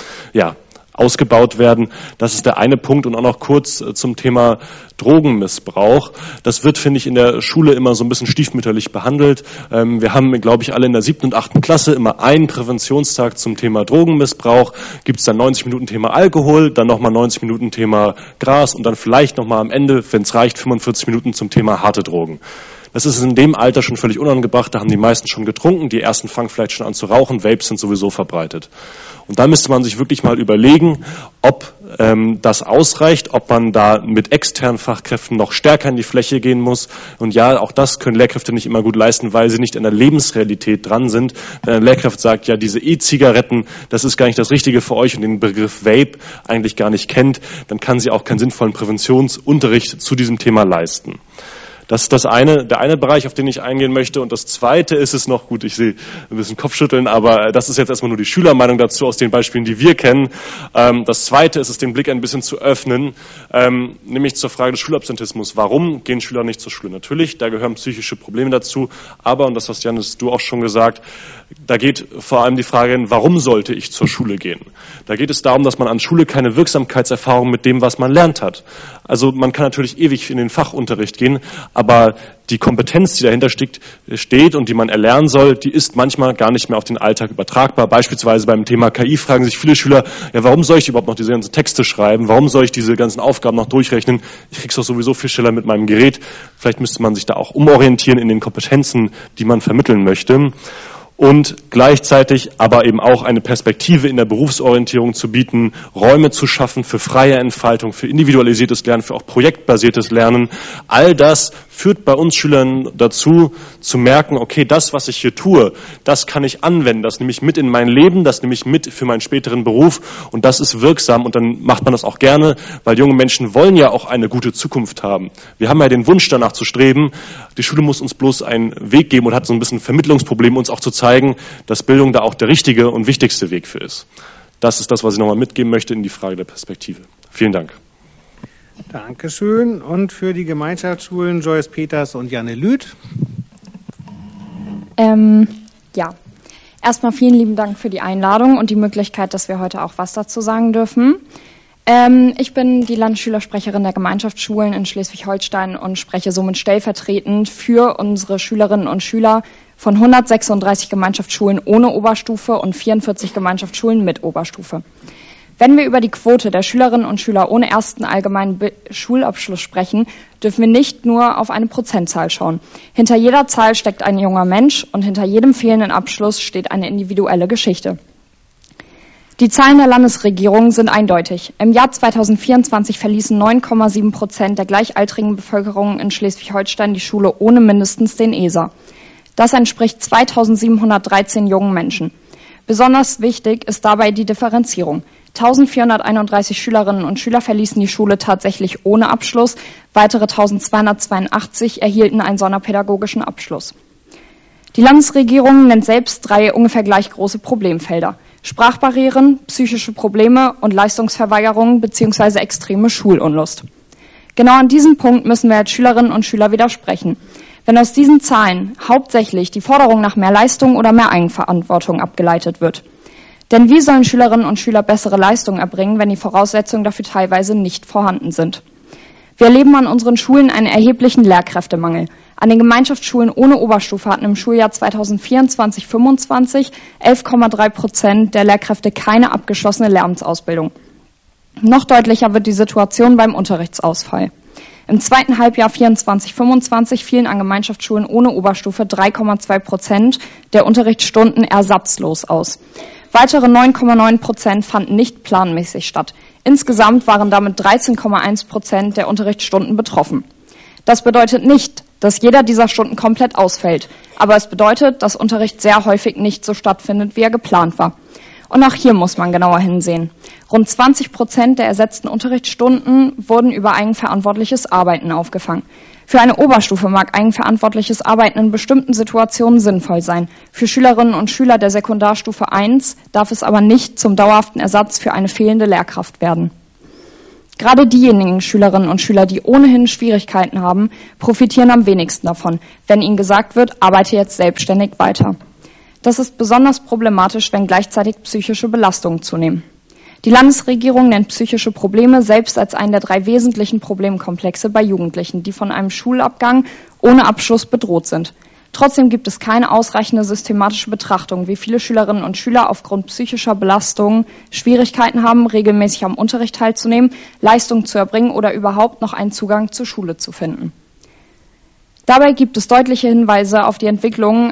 ausgebaut werden. Das ist der eine Punkt. Und auch noch kurz zum Thema Drogenmissbrauch. Das wird, finde ich, in der Schule immer so ein bisschen stiefmütterlich behandelt. Wir haben, glaube ich, alle in der 7. und 8. Klasse immer einen Präventionstag zum Thema Drogenmissbrauch. Gibt es dann 90 Minuten Thema Alkohol, dann nochmal 90 Minuten Thema Gras und dann vielleicht nochmal am Ende, wenn es reicht, 45 Minuten zum Thema harte Drogen. Das ist in dem Alter schon völlig unangebracht, da haben die meisten schon getrunken, die ersten fangen vielleicht schon an zu rauchen, Vapes sind sowieso verbreitet. Und da müsste man sich wirklich mal überlegen, ob das ausreicht, ob man da mit externen Fachkräften noch stärker in die Fläche gehen muss. Und ja, auch das können Lehrkräfte nicht immer gut leisten, weil sie nicht in der Lebensrealität dran sind. Wenn eine Lehrkraft sagt, ja, diese E-Zigaretten, das ist gar nicht das Richtige für euch und den Begriff Vape eigentlich gar nicht kennt, dann kann sie auch keinen sinnvollen Präventionsunterricht zu diesem Thema leisten. Das ist der eine Bereich, auf den ich eingehen möchte. Und das zweite ist es noch, gut, ich sehe ein bisschen Kopfschütteln, aber das ist jetzt erstmal nur die Schülermeinung dazu aus den Beispielen, die wir kennen. Das zweite ist es, den Blick ein bisschen zu öffnen, nämlich zur Frage des Schulabsentismus. Warum gehen Schüler nicht zur Schule? Natürlich, da gehören psychische Probleme dazu, aber, und das hast Janis, du auch schon gesagt, da geht vor allem die Frage hin, warum sollte ich zur Schule gehen? Da geht es darum, dass man an Schule keine Wirksamkeitserfahrung mit dem, was man lernt hat. Also man kann natürlich ewig in den Fachunterricht gehen, aber die Kompetenz, die dahinter steht und die man erlernen soll, die ist manchmal gar nicht mehr auf den Alltag übertragbar. Beispielsweise beim Thema KI fragen sich viele Schüler, ja, warum soll ich überhaupt noch diese ganzen Texte schreiben? Warum soll ich diese ganzen Aufgaben noch durchrechnen? Ich krieg's doch sowieso viel schneller mit meinem Gerät. Vielleicht müsste man sich da auch umorientieren in den Kompetenzen, die man vermitteln möchte. Und gleichzeitig aber eben auch eine Perspektive in der Berufsorientierung zu bieten, Räume zu schaffen für freie Entfaltung, für individualisiertes Lernen, für auch projektbasiertes Lernen. All das führt bei uns Schülern dazu, zu merken, okay, das, was ich hier tue, das kann ich anwenden, das nehme ich mit in mein Leben, das nehme ich mit für meinen späteren Beruf und das ist wirksam und dann macht man das auch gerne, weil junge Menschen wollen ja auch eine gute Zukunft haben. Wir haben ja den Wunsch danach zu streben, die Schule muss uns bloß einen Weg geben und hat so ein bisschen Vermittlungsproblem, uns auch zu zeigen, dass Bildung da auch der richtige und wichtigste Weg für ist. Das ist das, was ich nochmal mitgeben möchte in die Frage der Perspektive. Vielen Dank. Dankeschön. Und für die Gemeinschaftsschulen Joyce Peters und Janne Lüth. Ja, erstmal vielen lieben Dank für die Einladung und die Möglichkeit, dass wir heute auch was dazu sagen dürfen. Ich bin die Landesschülersprecherin der Gemeinschaftsschulen in Schleswig-Holstein und spreche somit stellvertretend für unsere Schülerinnen und Schüler von 136 Gemeinschaftsschulen ohne Oberstufe und 44 Gemeinschaftsschulen mit Oberstufe. Wenn wir über die Quote der Schülerinnen und Schüler ohne ersten allgemeinen Schulabschluss sprechen, dürfen wir nicht nur auf eine Prozentzahl schauen. Hinter jeder Zahl steckt ein junger Mensch und hinter jedem fehlenden Abschluss steht eine individuelle Geschichte. Die Zahlen der Landesregierung sind eindeutig. Im Jahr 2024 verließen 9,7% der gleichaltrigen Bevölkerung in Schleswig-Holstein die Schule ohne mindestens den ESA. Das entspricht 2713 jungen Menschen. Besonders wichtig ist dabei die Differenzierung. 1431 Schülerinnen und Schüler verließen die Schule tatsächlich ohne Abschluss, weitere 1282 erhielten einen sonderpädagogischen Abschluss. Die Landesregierung nennt selbst 3 ungefähr gleich große Problemfelder: Sprachbarrieren, psychische Probleme und Leistungsverweigerungen bzw. extreme Schulunlust. Genau an diesem Punkt müssen wir als Schülerinnen und Schüler widersprechen. Wenn aus diesen Zahlen hauptsächlich die Forderung nach mehr Leistung oder mehr Eigenverantwortung abgeleitet wird. Denn wie sollen Schülerinnen und Schüler bessere Leistungen erbringen, wenn die Voraussetzungen dafür teilweise nicht vorhanden sind? Wir erleben an unseren Schulen einen erheblichen Lehrkräftemangel. An den Gemeinschaftsschulen ohne Oberstufe hatten im Schuljahr 2024/25 11,3% der Lehrkräfte keine abgeschlossene Lehramtsausbildung. Noch deutlicher wird die Situation beim Unterrichtsausfall. Im zweiten Halbjahr 24/25 fielen an Gemeinschaftsschulen ohne Oberstufe 3,2% der Unterrichtsstunden ersatzlos aus. Weitere 9,9% fanden nicht planmäßig statt. Insgesamt waren damit 13,1% der Unterrichtsstunden betroffen. Das bedeutet nicht, dass jeder dieser Stunden komplett ausfällt, aber es bedeutet, dass Unterricht sehr häufig nicht so stattfindet, wie er geplant war. Und auch hier muss man genauer hinsehen. Rund 20% der ersetzten Unterrichtsstunden wurden über eigenverantwortliches Arbeiten aufgefangen. Für eine Oberstufe mag eigenverantwortliches Arbeiten in bestimmten Situationen sinnvoll sein. Für Schülerinnen und Schüler der Sekundarstufe 1 darf es aber nicht zum dauerhaften Ersatz für eine fehlende Lehrkraft werden. Gerade diejenigen Schülerinnen und Schüler, die ohnehin Schwierigkeiten haben, profitieren am wenigsten davon, wenn ihnen gesagt wird, arbeite jetzt selbstständig weiter. Das ist besonders problematisch, wenn gleichzeitig psychische Belastungen zunehmen. Die Landesregierung nennt psychische Probleme selbst als einen der 3 wesentlichen Problemkomplexe bei Jugendlichen, die von einem Schulabgang ohne Abschluss bedroht sind. Trotzdem gibt es keine ausreichende systematische Betrachtung, wie viele Schülerinnen und Schüler aufgrund psychischer Belastungen Schwierigkeiten haben, regelmäßig am Unterricht teilzunehmen, Leistungen zu erbringen oder überhaupt noch einen Zugang zur Schule zu finden. Dabei gibt es deutliche Hinweise auf die Entwicklung.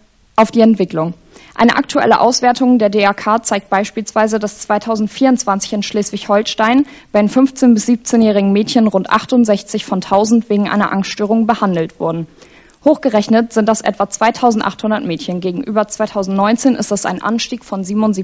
Eine aktuelle Auswertung der DRK zeigt beispielsweise, dass 2024 in Schleswig-Holstein bei den 15- bis 17-jährigen Mädchen rund 68 von 1000 wegen einer Angststörung behandelt wurden. Hochgerechnet sind das etwa 2800 Mädchen. Gegenüber 2019 ist das ein Anstieg von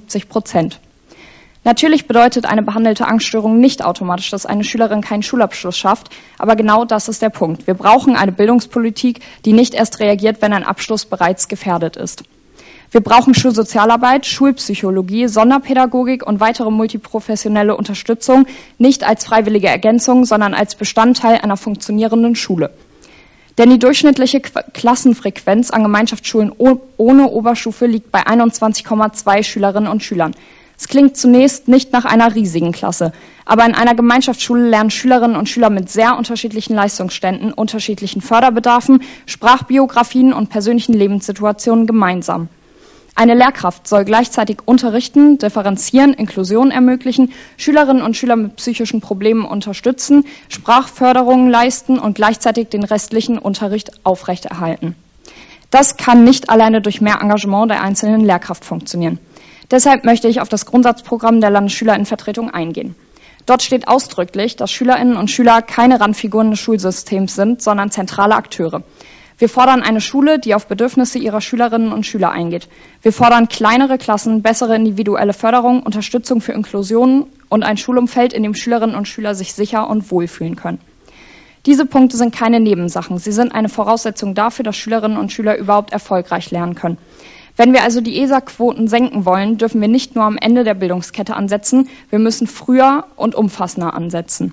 77%. Natürlich bedeutet eine behandelte Angststörung nicht automatisch, dass eine Schülerin keinen Schulabschluss schafft, aber genau das ist der Punkt. Wir brauchen eine Bildungspolitik, die nicht erst reagiert, wenn ein Abschluss bereits gefährdet ist. Wir brauchen Schulsozialarbeit, Schulpsychologie, Sonderpädagogik und weitere multiprofessionelle Unterstützung, nicht als freiwillige Ergänzung, sondern als Bestandteil einer funktionierenden Schule. Denn die durchschnittliche Klassenfrequenz an Gemeinschaftsschulen ohne Oberstufe liegt bei 21,2 Schülerinnen und Schülern. Es klingt zunächst nicht nach einer riesigen Klasse, aber in einer Gemeinschaftsschule lernen Schülerinnen und Schüler mit sehr unterschiedlichen Leistungsständen, unterschiedlichen Förderbedarfen, Sprachbiografien und persönlichen Lebenssituationen gemeinsam. Eine Lehrkraft soll gleichzeitig unterrichten, differenzieren, Inklusion ermöglichen, Schülerinnen und Schüler mit psychischen Problemen unterstützen, Sprachförderungen leisten und gleichzeitig den restlichen Unterricht aufrechterhalten. Das kann nicht alleine durch mehr Engagement der einzelnen Lehrkraft funktionieren. Deshalb möchte ich auf das Grundsatzprogramm der Landesschülerinnenvertretung eingehen. Dort steht ausdrücklich, dass Schülerinnen und Schüler keine Randfiguren des Schulsystems sind, sondern zentrale Akteure. Wir fordern eine Schule, die auf Bedürfnisse ihrer Schülerinnen und Schüler eingeht. Wir fordern kleinere Klassen, bessere individuelle Förderung, Unterstützung für Inklusion und ein Schulumfeld, in dem Schülerinnen und Schüler sich sicher und wohlfühlen können. Diese Punkte sind keine Nebensachen. Sie sind eine Voraussetzung dafür, dass Schülerinnen und Schüler überhaupt erfolgreich lernen können. Wenn wir also die ESA-Quoten senken wollen, dürfen wir nicht nur am Ende der Bildungskette ansetzen, wir müssen früher und umfassender ansetzen.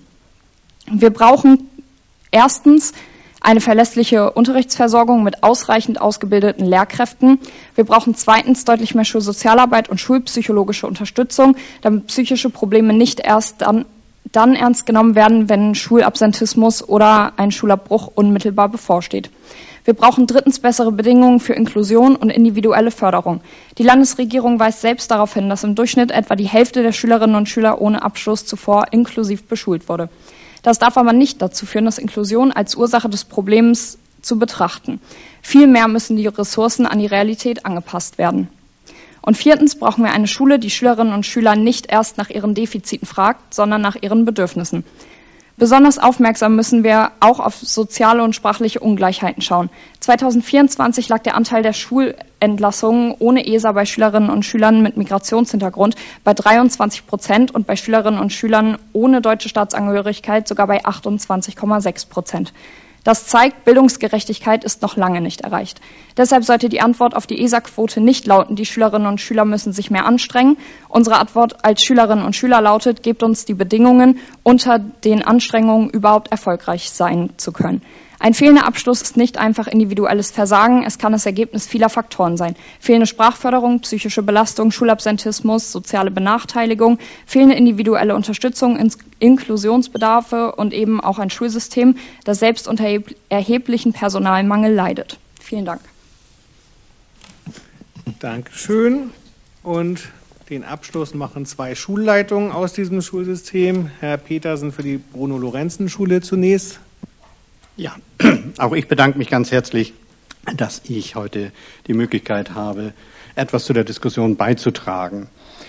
Wir brauchen erstens eine verlässliche Unterrichtsversorgung mit ausreichend ausgebildeten Lehrkräften. Wir brauchen zweitens deutlich mehr Schulsozialarbeit und schulpsychologische Unterstützung, damit psychische Probleme nicht erst dann ernst genommen werden, wenn Schulabsentismus oder ein Schulabbruch unmittelbar bevorsteht. Wir brauchen drittens bessere Bedingungen für Inklusion und individuelle Förderung. Die Landesregierung weist selbst darauf hin, dass im Durchschnitt etwa die Hälfte der Schülerinnen und Schüler ohne Abschluss zuvor inklusiv beschult wurde. Das darf aber nicht dazu führen, dass Inklusion als Ursache des Problems zu betrachten. Vielmehr müssen die Ressourcen an die Realität angepasst werden. Und viertens brauchen wir eine Schule, die Schülerinnen und Schüler nicht erst nach ihren Defiziten fragt, sondern nach ihren Bedürfnissen. Besonders aufmerksam müssen wir auch auf soziale und sprachliche Ungleichheiten schauen. 2024 lag der Anteil der Schulentlassungen ohne ESA bei Schülerinnen und Schülern mit Migrationshintergrund bei 23% und bei Schülerinnen und Schülern ohne deutsche Staatsangehörigkeit sogar bei 28,6%. Das zeigt, Bildungsgerechtigkeit ist noch lange nicht erreicht. Deshalb sollte die Antwort auf die ESA-Quote nicht lauten, die Schülerinnen und Schüler müssen sich mehr anstrengen. Unsere Antwort als Schülerinnen und Schüler lautet, gebt uns die Bedingungen, unter den Anstrengungen überhaupt erfolgreich sein zu können. Ein fehlender Abschluss ist nicht einfach individuelles Versagen, es kann das Ergebnis vieler Faktoren sein. Fehlende Sprachförderung, psychische Belastung, Schulabsentismus, soziale Benachteiligung, fehlende individuelle Unterstützung, Inklusionsbedarfe und eben auch ein Schulsystem, das selbst unter erheblichen Personalmangel leidet. Vielen Dank. Dankeschön. Und den Abschluss machen 2 Schulleitungen aus diesem Schulsystem. Herr Petersen für die Bruno-Lorenzen-Schule zunächst. Ja, auch ich bedanke mich ganz herzlich, dass ich heute die Möglichkeit habe, etwas zu der Diskussion beizutragen.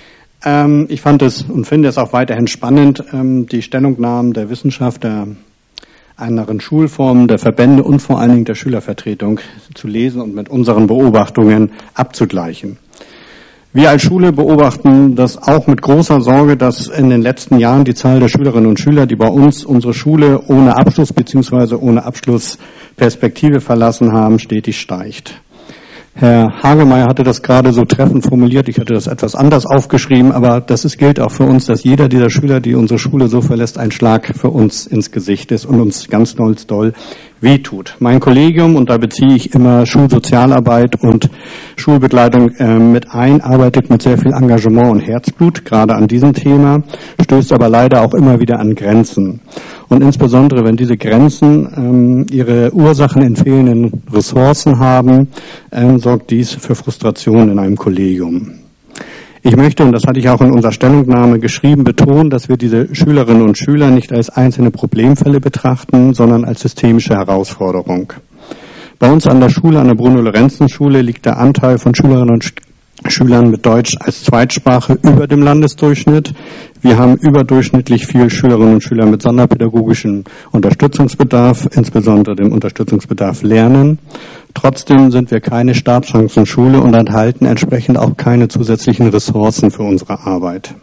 Ich fand es und finde es auch weiterhin spannend, die Stellungnahmen der Wissenschaft, der anderen Schulformen, der Verbände und vor allen Dingen der Schülervertretung zu lesen und mit unseren Beobachtungen abzugleichen. Wir als Schule beobachten das auch mit großer Sorge, dass in den letzten Jahren die Zahl der Schülerinnen und Schüler, die bei uns unsere Schule ohne Abschluss bzw. ohne Abschlussperspektive verlassen haben, stetig steigt. Herr Hagemeyer hatte das gerade so treffend formuliert. Ich hatte das etwas anders aufgeschrieben, aber gilt auch für uns, dass jeder dieser Schüler, die unsere Schule so verlässt, ein Schlag für uns ins Gesicht ist und uns ganz doll wehtut. Mein Kollegium, und da beziehe ich immer Schulsozialarbeit und Schulbegleitung mit ein, arbeitet mit sehr viel Engagement und Herzblut, gerade an diesem Thema, stößt aber leider auch immer wieder an Grenzen. Und insbesondere, wenn diese Grenzen ihre Ursachen in fehlenden Ressourcen haben, sorgt dies für Frustration in einem Kollegium. Ich möchte, und das hatte ich auch in unserer Stellungnahme geschrieben, betonen, dass wir diese Schülerinnen und Schüler nicht als einzelne Problemfälle betrachten, sondern als systemische Herausforderung. Bei uns an der Schule, an der Bruno-Lorenzen-Schule, liegt der Anteil von Schülerinnen und Schülern mit Deutsch als Zweitsprache über dem Landesdurchschnitt. Wir haben überdurchschnittlich viel Schülerinnen und Schüler mit sonderpädagogischem Unterstützungsbedarf, insbesondere dem Unterstützungsbedarf Lernen. Trotzdem sind wir keine Stabschancenschule und enthalten entsprechend auch keine zusätzlichen Ressourcen für unsere Arbeit.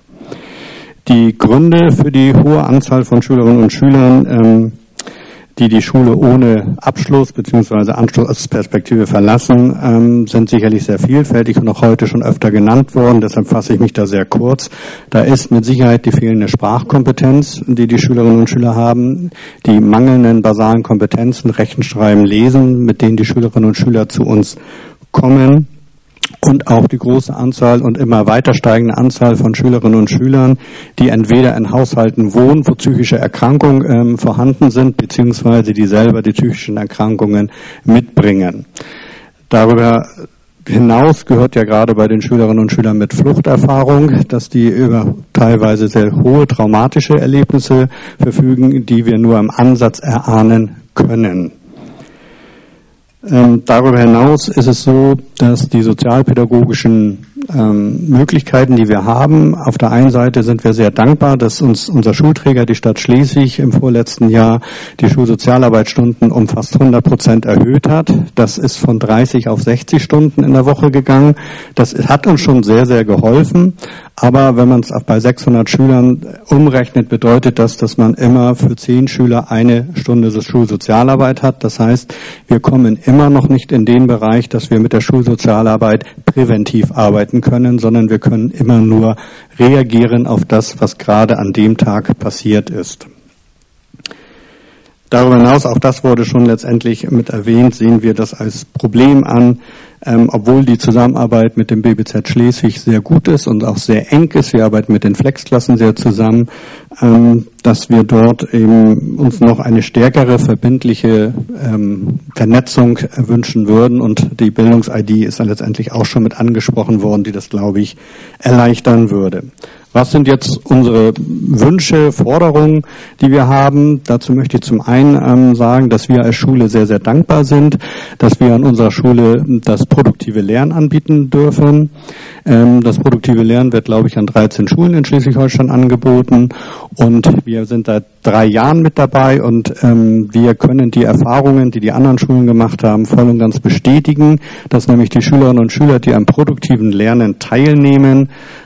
Die Gründe für die hohe Anzahl von Schülerinnen und Schülern, die Schule ohne Abschluss bzw. Anschlussperspektive verlassen, sind sicherlich sehr vielfältig und auch heute schon öfter genannt worden. Deshalb fasse ich mich da sehr kurz. Da ist mit Sicherheit die fehlende Sprachkompetenz, die Schülerinnen und Schüler haben, die mangelnden basalen Kompetenzen, Rechnen, Schreiben, Lesen, mit denen die Schülerinnen und Schüler zu uns kommen. Und auch die große Anzahl und immer weiter steigende Anzahl von Schülerinnen und Schülern, die entweder in Haushalten wohnen, wo psychische Erkrankungen vorhanden sind, beziehungsweise die selber die psychischen Erkrankungen mitbringen. Darüber hinaus gehört ja gerade bei den Schülerinnen und Schülern mit Fluchterfahrung, dass die über teilweise sehr hohe traumatische Erlebnisse verfügen, die wir nur im Ansatz erahnen können. Darüber hinaus ist es so, dass die sozialpädagogischen Möglichkeiten, die wir haben, auf der einen Seite sind wir sehr dankbar, dass uns unser Schulträger, die Stadt Schleswig, im vorletzten Jahr die Schulsozialarbeitsstunden um fast 100% erhöht hat. Das ist von 30 auf 60 Stunden in der Woche gegangen. Das hat uns schon sehr, sehr geholfen. Aber wenn man es bei 600 Schülern umrechnet, bedeutet das, dass man immer für 10 Schüler eine Stunde Schulsozialarbeit hat. Das heißt, wir kommen immer noch nicht in den Bereich, dass wir mit der Schulsozialarbeit präventiv arbeiten können, sondern wir können immer nur reagieren auf das, was gerade an dem Tag passiert ist. Darüber hinaus, auch das wurde schon letztendlich mit erwähnt, sehen wir das als Problem an, obwohl die Zusammenarbeit mit dem BBZ Schleswig sehr gut ist und auch sehr eng ist. Wir arbeiten mit den Flexklassen sehr zusammen, dass wir dort eben uns noch eine stärkere verbindliche Vernetzung wünschen würden. Und die Bildungs-ID ist dann letztendlich auch schon mit angesprochen worden, die das, glaube ich, erleichtern würde. Was sind jetzt unsere Wünsche, Forderungen, die wir haben? Dazu möchte ich zum einen sagen, dass wir als Schule sehr, sehr dankbar sind, dass wir an unserer Schule das produktive Lernen anbieten dürfen. Das produktive Lernen wird, glaube ich, an 13 Schulen in Schleswig-Holstein angeboten und wir sind seit 3 Jahren mit dabei und wir können die Erfahrungen, die anderen Schulen gemacht haben, voll und ganz bestätigen, dass nämlich die Schülerinnen und Schüler, die am produktiven Lernen teilnehmen,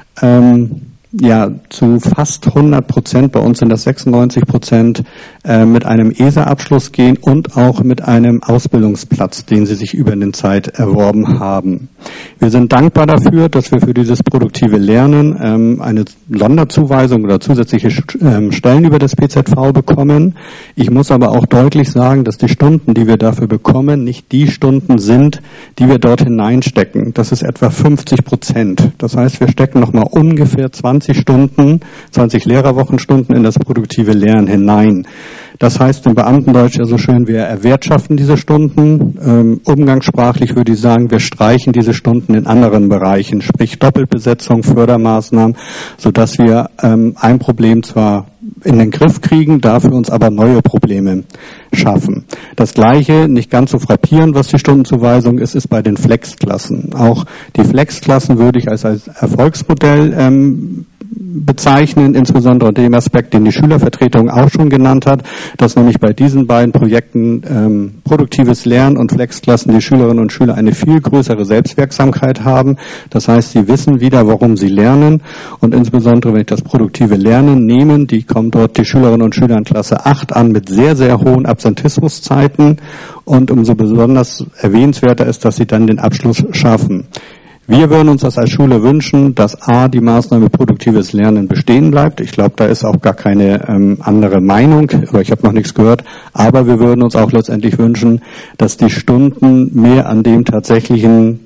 zu fast 100%, bei uns sind das 96%, mit einem ESA-Abschluss gehen und auch mit einem Ausbildungsplatz, den sie sich über die Zeit erworben haben. Wir sind dankbar dafür, dass wir für dieses produktive Lernen eine Sonderzuweisung oder zusätzliche Stellen über das PZV bekommen. Ich muss aber auch deutlich sagen, dass die Stunden, die wir dafür bekommen, nicht die Stunden sind, die wir dort hineinstecken. Das ist etwa 50%. Das heißt, wir stecken nochmal ungefähr 20 Lehrerwochenstunden in das produktive Lernen hinein. Das heißt im Beamtendeutsch ja so schön, wir erwirtschaften diese Stunden. Umgangssprachlich würde ich sagen, wir streichen diese Stunden in anderen Bereichen, sprich Doppelbesetzung, Fördermaßnahmen, sodass wir ein Problem zwar in den Griff kriegen, dafür uns aber neue Probleme schaffen. Das Gleiche, nicht ganz so frappierend, was die Stundenzuweisung ist, ist bei den Flexklassen. Auch die Flexklassen würde ich als Erfolgsmodell bezeichnen, insbesondere unter dem Aspekt, den die Schülervertretung auch schon genannt hat, dass nämlich bei diesen beiden Projekten produktives Lernen und Flexklassen die Schülerinnen und Schüler eine viel größere Selbstwirksamkeit haben. Das heißt, sie wissen wieder, warum sie lernen, und insbesondere, wenn ich das produktive Lernen nehme, kommen dort die Schülerinnen und Schüler in Klasse 8 an mit sehr, sehr hohen Absentismuszeiten, und umso besonders erwähnenswerter ist, dass sie dann den Abschluss schaffen. Wir würden uns das als Schule wünschen, dass die Maßnahme produktives Lernen bestehen bleibt. Ich glaube, da ist auch gar keine andere Meinung, aber ich habe noch nichts gehört. Aber wir würden uns auch letztendlich wünschen, dass die Stunden mehr an dem tatsächlichen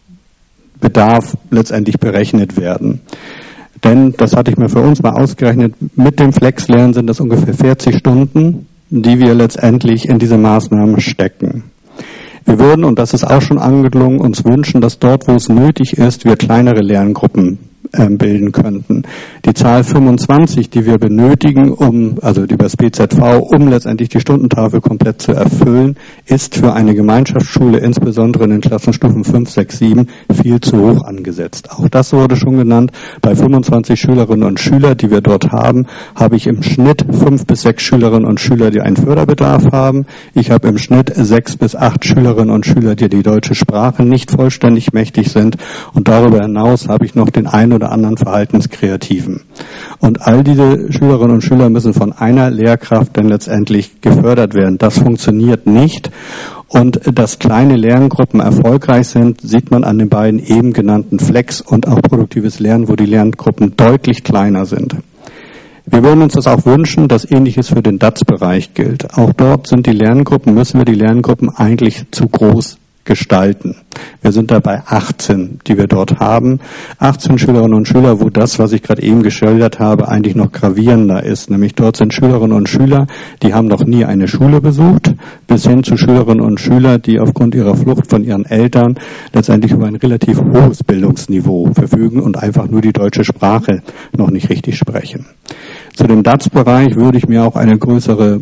Bedarf letztendlich berechnet werden. Denn, das hatte ich mir für uns mal ausgerechnet, mit dem Flexlernen sind das ungefähr 40 Stunden, die wir letztendlich in diese Maßnahmen stecken. Wir würden, und das ist auch schon angeklungen, uns wünschen, dass dort, wo es nötig ist, wir kleinere Lerngruppen bilden könnten. Die Zahl 25, die wir benötigen, also über das BZV, um letztendlich die Stundentafel komplett zu erfüllen, ist für eine Gemeinschaftsschule, insbesondere in den Klassenstufen 5, 6, 7, viel zu hoch angesetzt. Auch das wurde schon genannt. Bei 25 Schülerinnen und Schülern, die wir dort haben, habe ich im Schnitt 5 bis 6 Schülerinnen und Schüler, die einen Förderbedarf haben. Ich habe im Schnitt 6 bis 8 Schülerinnen und Schüler, die die deutsche Sprache nicht vollständig mächtig sind. Und darüber hinaus habe ich noch den einen oder anderen Verhaltenskreativen. Und all diese Schülerinnen und Schüler müssen von einer Lehrkraft dann letztendlich gefördert werden. Das funktioniert nicht. Und dass kleine Lerngruppen erfolgreich sind, sieht man an den beiden eben genannten Flex und auch produktives Lernen, wo die Lerngruppen deutlich kleiner sind. Wir würden uns das auch wünschen, dass Ähnliches für den DATS-Bereich gilt. Auch dort müssen wir die Lerngruppen eigentlich zu groß gestalten. Wir sind dabei 18, die wir dort haben. 18 Schülerinnen und Schüler, wo das, was ich gerade eben geschildert habe, eigentlich noch gravierender ist. Nämlich dort sind Schülerinnen und Schüler, die haben noch nie eine Schule besucht, bis hin zu Schülerinnen und Schüler, die aufgrund ihrer Flucht von ihren Eltern letztendlich über ein relativ hohes Bildungsniveau verfügen und einfach nur die deutsche Sprache noch nicht richtig sprechen. Zu dem DATS-Bereich würde ich mir auch eine größere,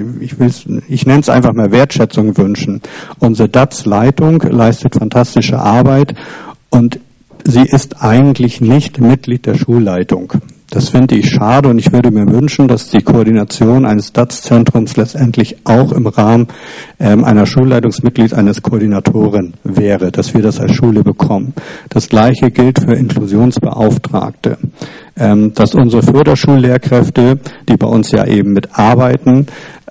ich nenne es einfach mal Wertschätzung wünschen. Unsere DATS-Leitung leistet fantastische Arbeit und sie ist eigentlich nicht Mitglied der Schulleitung. Das finde ich schade, und ich würde mir wünschen, dass die Koordination eines DATS-Zentrums letztendlich auch im Rahmen einer Schulleitungsmitglieds, eines Koordinatoren wäre, dass wir das als Schule bekommen. Das Gleiche gilt für Inklusionsbeauftragte. Dass unsere Förderschullehrkräfte, die bei uns ja eben mitarbeiten,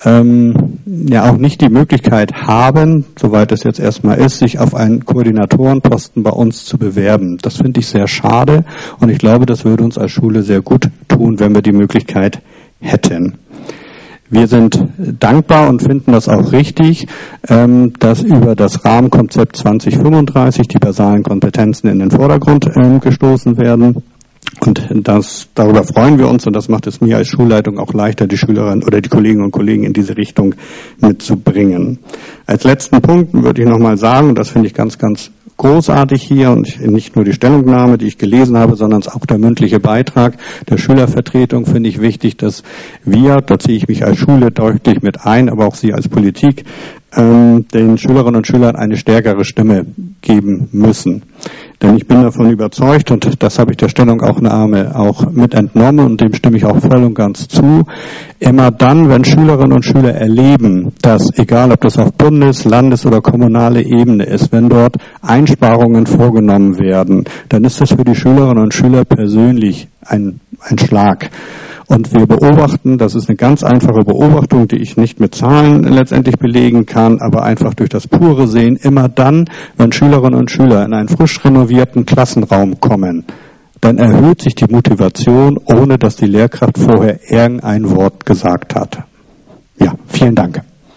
ja auch nicht die Möglichkeit haben, soweit es jetzt erstmal ist, sich auf einen Koordinatorenposten bei uns zu bewerben. Das finde ich sehr schade, und ich glaube, das würde uns als Schule sehr gut tun, wenn wir die Möglichkeit hätten. Wir sind dankbar und finden das auch richtig, dass über das Rahmenkonzept 2035 die basalen Kompetenzen in den Vordergrund gestoßen werden. Und darüber freuen wir uns, und das macht es mir als Schulleitung auch leichter, die Schülerinnen oder die Kolleginnen und Kollegen in diese Richtung mitzubringen. Als letzten Punkt würde ich nochmal sagen, und das finde ich ganz, ganz großartig hier, und nicht nur die Stellungnahme, die ich gelesen habe, sondern auch der mündliche Beitrag der Schülervertretung finde ich wichtig, dass wir, da ziehe ich mich als Schule deutlich mit ein, aber auch Sie als Politik, den Schülerinnen und Schülern eine stärkere Stimme geben müssen. Denn ich bin davon überzeugt, und das habe ich der Stellungnahme auch mit entnommen, und dem stimme ich auch voll und ganz zu, immer dann, wenn Schülerinnen und Schüler erleben, dass, egal ob das auf Bundes-, Landes- oder kommunale Ebene ist, wenn dort Einsparungen vorgenommen werden, dann ist das für die Schülerinnen und Schüler persönlich ein Schlag. Und wir beobachten, das ist eine ganz einfache Beobachtung, die ich nicht mit Zahlen letztendlich belegen kann, aber einfach durch das pure Sehen, immer dann, wenn Schülerinnen und Schüler in einen frisch renovierten Klassenraum kommen, dann erhöht sich die Motivation, ohne dass die Lehrkraft vorher irgendein Wort gesagt hat. Ja, vielen Dank.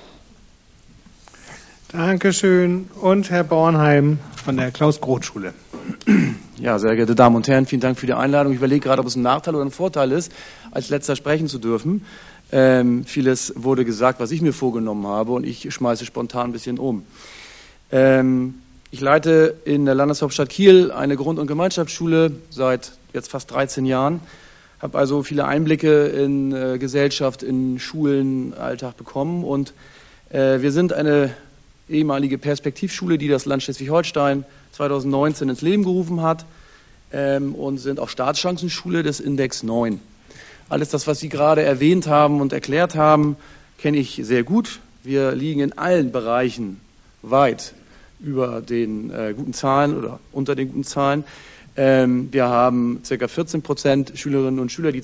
Dankeschön. Und Herr Bornheim von der Klaus-Groth-Schule. Ja, sehr geehrte Damen und Herren, vielen Dank für die Einladung. Ich überlege gerade, ob es ein Nachteil oder ein Vorteil ist, als Letzter sprechen zu dürfen. Vieles wurde gesagt, was ich mir vorgenommen habe, und ich schmeiße spontan ein bisschen um. Ich leite in der Landeshauptstadt Kiel eine Grund- und Gemeinschaftsschule seit jetzt fast 13 Jahren, habe also viele Einblicke in Gesellschaft, in Schulen, Alltag bekommen und wir sind eine ehemalige Perspektivschule, die das Land Schleswig-Holstein 2019 ins Leben gerufen hat und sind auch Startchancenschule des Index 9. Alles das, was Sie gerade erwähnt haben und erklärt haben, kenne ich sehr gut. Wir liegen in allen Bereichen weit über den guten Zahlen oder unter den guten Zahlen. Wir haben ca. 14% Schülerinnen und Schüler, die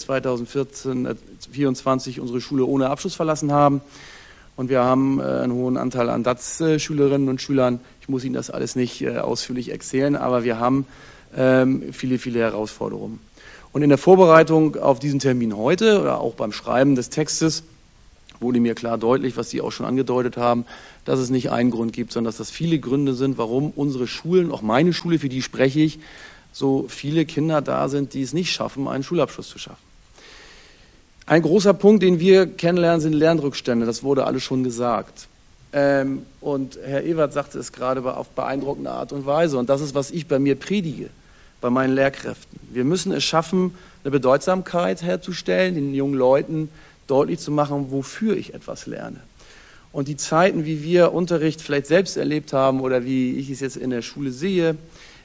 2024 unsere Schule ohne Abschluss verlassen haben. Und wir haben einen hohen Anteil an DATS-Schülerinnen und Schülern. Ich muss Ihnen das alles nicht ausführlich erzählen, aber wir haben viele, viele Herausforderungen. Und in der Vorbereitung auf diesen Termin heute oder auch beim Schreiben des Textes wurde mir klar deutlich, was Sie auch schon angedeutet haben, dass es nicht einen Grund gibt, sondern dass das viele Gründe sind, warum unsere Schulen, auch meine Schule, für die spreche ich, so viele Kinder da sind, die es nicht schaffen, einen Schulabschluss zu schaffen. Ein großer Punkt, den wir kennenlernen, sind Lernrückstände. Das wurde alles schon gesagt. Und Herr Ewert sagte es gerade auf beeindruckende Art und Weise. Und das ist, was ich bei mir predige, bei meinen Lehrkräften. Wir müssen es schaffen, eine Bedeutsamkeit herzustellen, den jungen Leuten deutlich zu machen, wofür ich etwas lerne. Und die Zeiten, wie wir Unterricht vielleicht selbst erlebt haben oder wie ich es jetzt in der Schule sehe,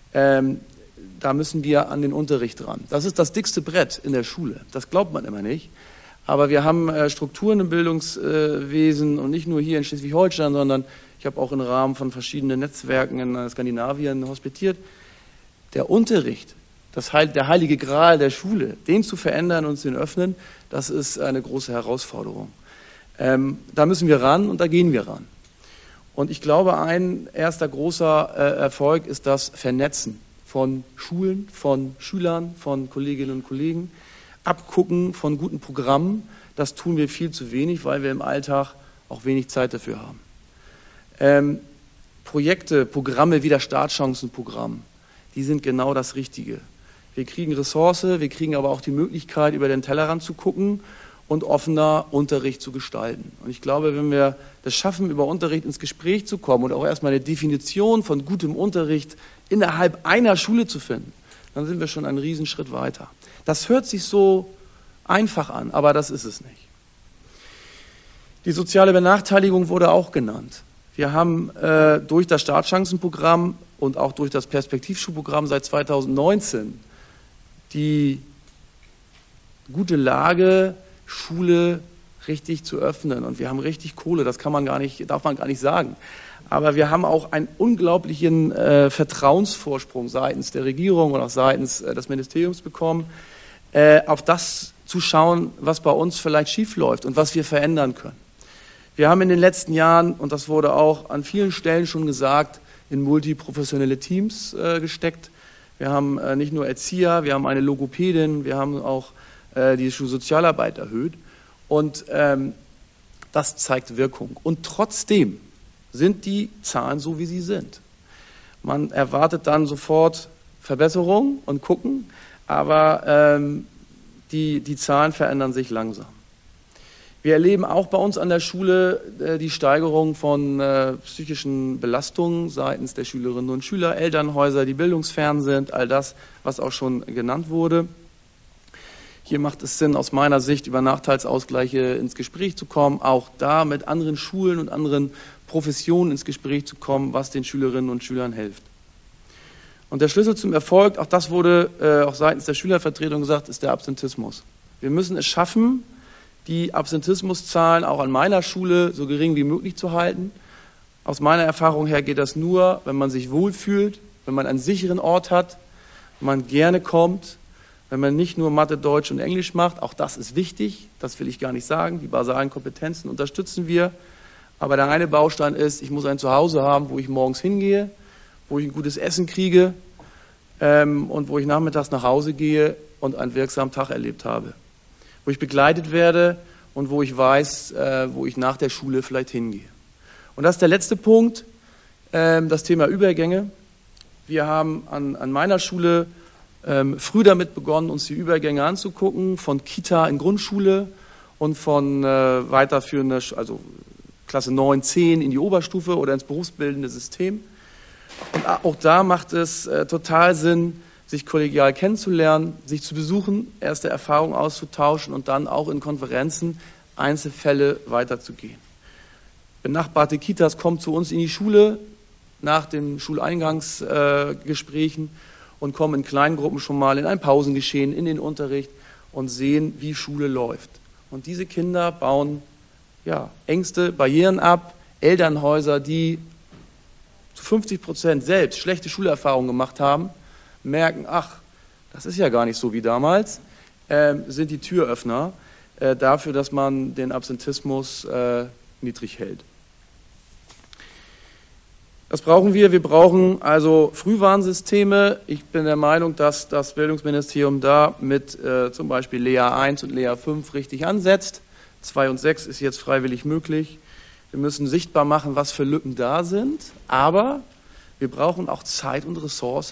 da müssen wir an den Unterricht ran. Das ist das dickste Brett in der Schule. Das glaubt man immer nicht. Aber wir haben Strukturen im Bildungswesen und nicht nur hier in Schleswig-Holstein, sondern ich habe auch im Rahmen von verschiedenen Netzwerken in Skandinavien hospitiert. Der Unterricht, der heilige Gral der Schule, den zu verändern und zu öffnen, das ist eine große Herausforderung. Da müssen wir ran und da gehen wir ran. Und ich glaube, ein erster großer Erfolg ist das Vernetzen von Schulen, von Schülern, von Kolleginnen und Kollegen, Abgucken von guten Programmen. Das tun wir viel zu wenig, weil wir im Alltag auch wenig Zeit dafür haben. Projekte, Programme wie das Startchancenprogramm, die sind genau das Richtige. Wir kriegen Ressource, wir kriegen aber auch die Möglichkeit, über den Tellerrand zu gucken und offener Unterricht zu gestalten. Und ich glaube, wenn wir das schaffen, über Unterricht ins Gespräch zu kommen und auch erstmal eine Definition von gutem Unterricht innerhalb einer Schule zu finden, dann sind wir schon einen Riesenschritt weiter. Das hört sich so einfach an, aber das ist es nicht. Die soziale Benachteiligung wurde auch genannt. Wir haben durch das Startchancenprogramm und auch durch das Perspektivschulprogramm seit 2019 die gute Lage, Schule richtig zu öffnen. Und wir haben richtig Kohle, das darf man gar nicht sagen. Aber wir haben auch einen unglaublichen Vertrauensvorsprung seitens der Regierung und auch seitens des Ministeriums bekommen, auf das zu schauen, was bei uns vielleicht schiefläuft und was wir verändern können. Wir haben in den letzten Jahren, und das wurde auch an vielen Stellen schon gesagt, in multiprofessionelle Teams gesteckt. Wir haben nicht nur Erzieher, wir haben eine Logopädin, wir haben auch die Schulsozialarbeit erhöht. Und das zeigt Wirkung. Und trotzdem sind die Zahlen so, wie sie sind. Man erwartet dann sofort Verbesserungen und gucken, aber die Zahlen verändern sich langsam. Wir erleben auch bei uns an der Schule die Steigerung von psychischen Belastungen seitens der Schülerinnen und Schüler, Elternhäuser, die bildungsfern sind, all das, was auch schon genannt wurde. Hier macht es Sinn, aus meiner Sicht über Nachteilsausgleiche ins Gespräch zu kommen, auch da mit anderen Schulen und anderen Professionen ins Gespräch zu kommen, was den Schülerinnen und Schülern hilft. Und der Schlüssel zum Erfolg, auch das wurde auch seitens der Schülervertretung gesagt, ist der Absentismus. Wir müssen es schaffen, die Absentismuszahlen auch an meiner Schule so gering wie möglich zu halten. Aus meiner Erfahrung her geht das nur, wenn man sich wohlfühlt, wenn man einen sicheren Ort hat, wenn man gerne kommt, wenn man nicht nur Mathe, Deutsch und Englisch macht. Auch das ist wichtig, das will ich gar nicht sagen. Die basalen Kompetenzen unterstützen wir. Aber der eine Baustein ist, ich muss ein Zuhause haben, wo ich morgens hingehe, wo ich ein gutes Essen kriege und wo ich nachmittags nach Hause gehe und einen wirksamen Tag erlebt habe. Wo ich begleitet werde und wo ich weiß, wo ich nach der Schule vielleicht hingehe. Und das ist der letzte Punkt, das Thema Übergänge. Wir haben an meiner Schule früh damit begonnen, uns die Übergänge anzugucken, von Kita in Grundschule und von weiterführender, also Klasse 9, 10 in die Oberstufe oder ins berufsbildende System. Und auch da macht es total Sinn, sich kollegial kennenzulernen, sich zu besuchen, erste Erfahrungen auszutauschen und dann auch in Konferenzen Einzelfälle weiterzugehen. Benachbarte Kitas kommen zu uns in die Schule nach den Schuleingangsgesprächen und kommen in Kleingruppen schon mal in ein Pausengeschehen, in den Unterricht und sehen, wie Schule läuft. Und diese Kinder bauen Ängste, Barrieren ab, Elternhäuser, die zu 50% selbst schlechte Schulerfahrungen gemacht haben, merken, ach, das ist ja gar nicht so wie damals, sind die Türöffner dafür, dass man den Absentismus niedrig hält. Was brauchen wir? Wir brauchen also Frühwarnsysteme. Ich bin der Meinung, dass das Bildungsministerium da mit zum Beispiel Lea 1 und Lea 5 richtig ansetzt. 2 und 6 ist jetzt freiwillig möglich. Wir müssen sichtbar machen, was für Lücken da sind, aber wir brauchen auch Zeit und Ressourcen,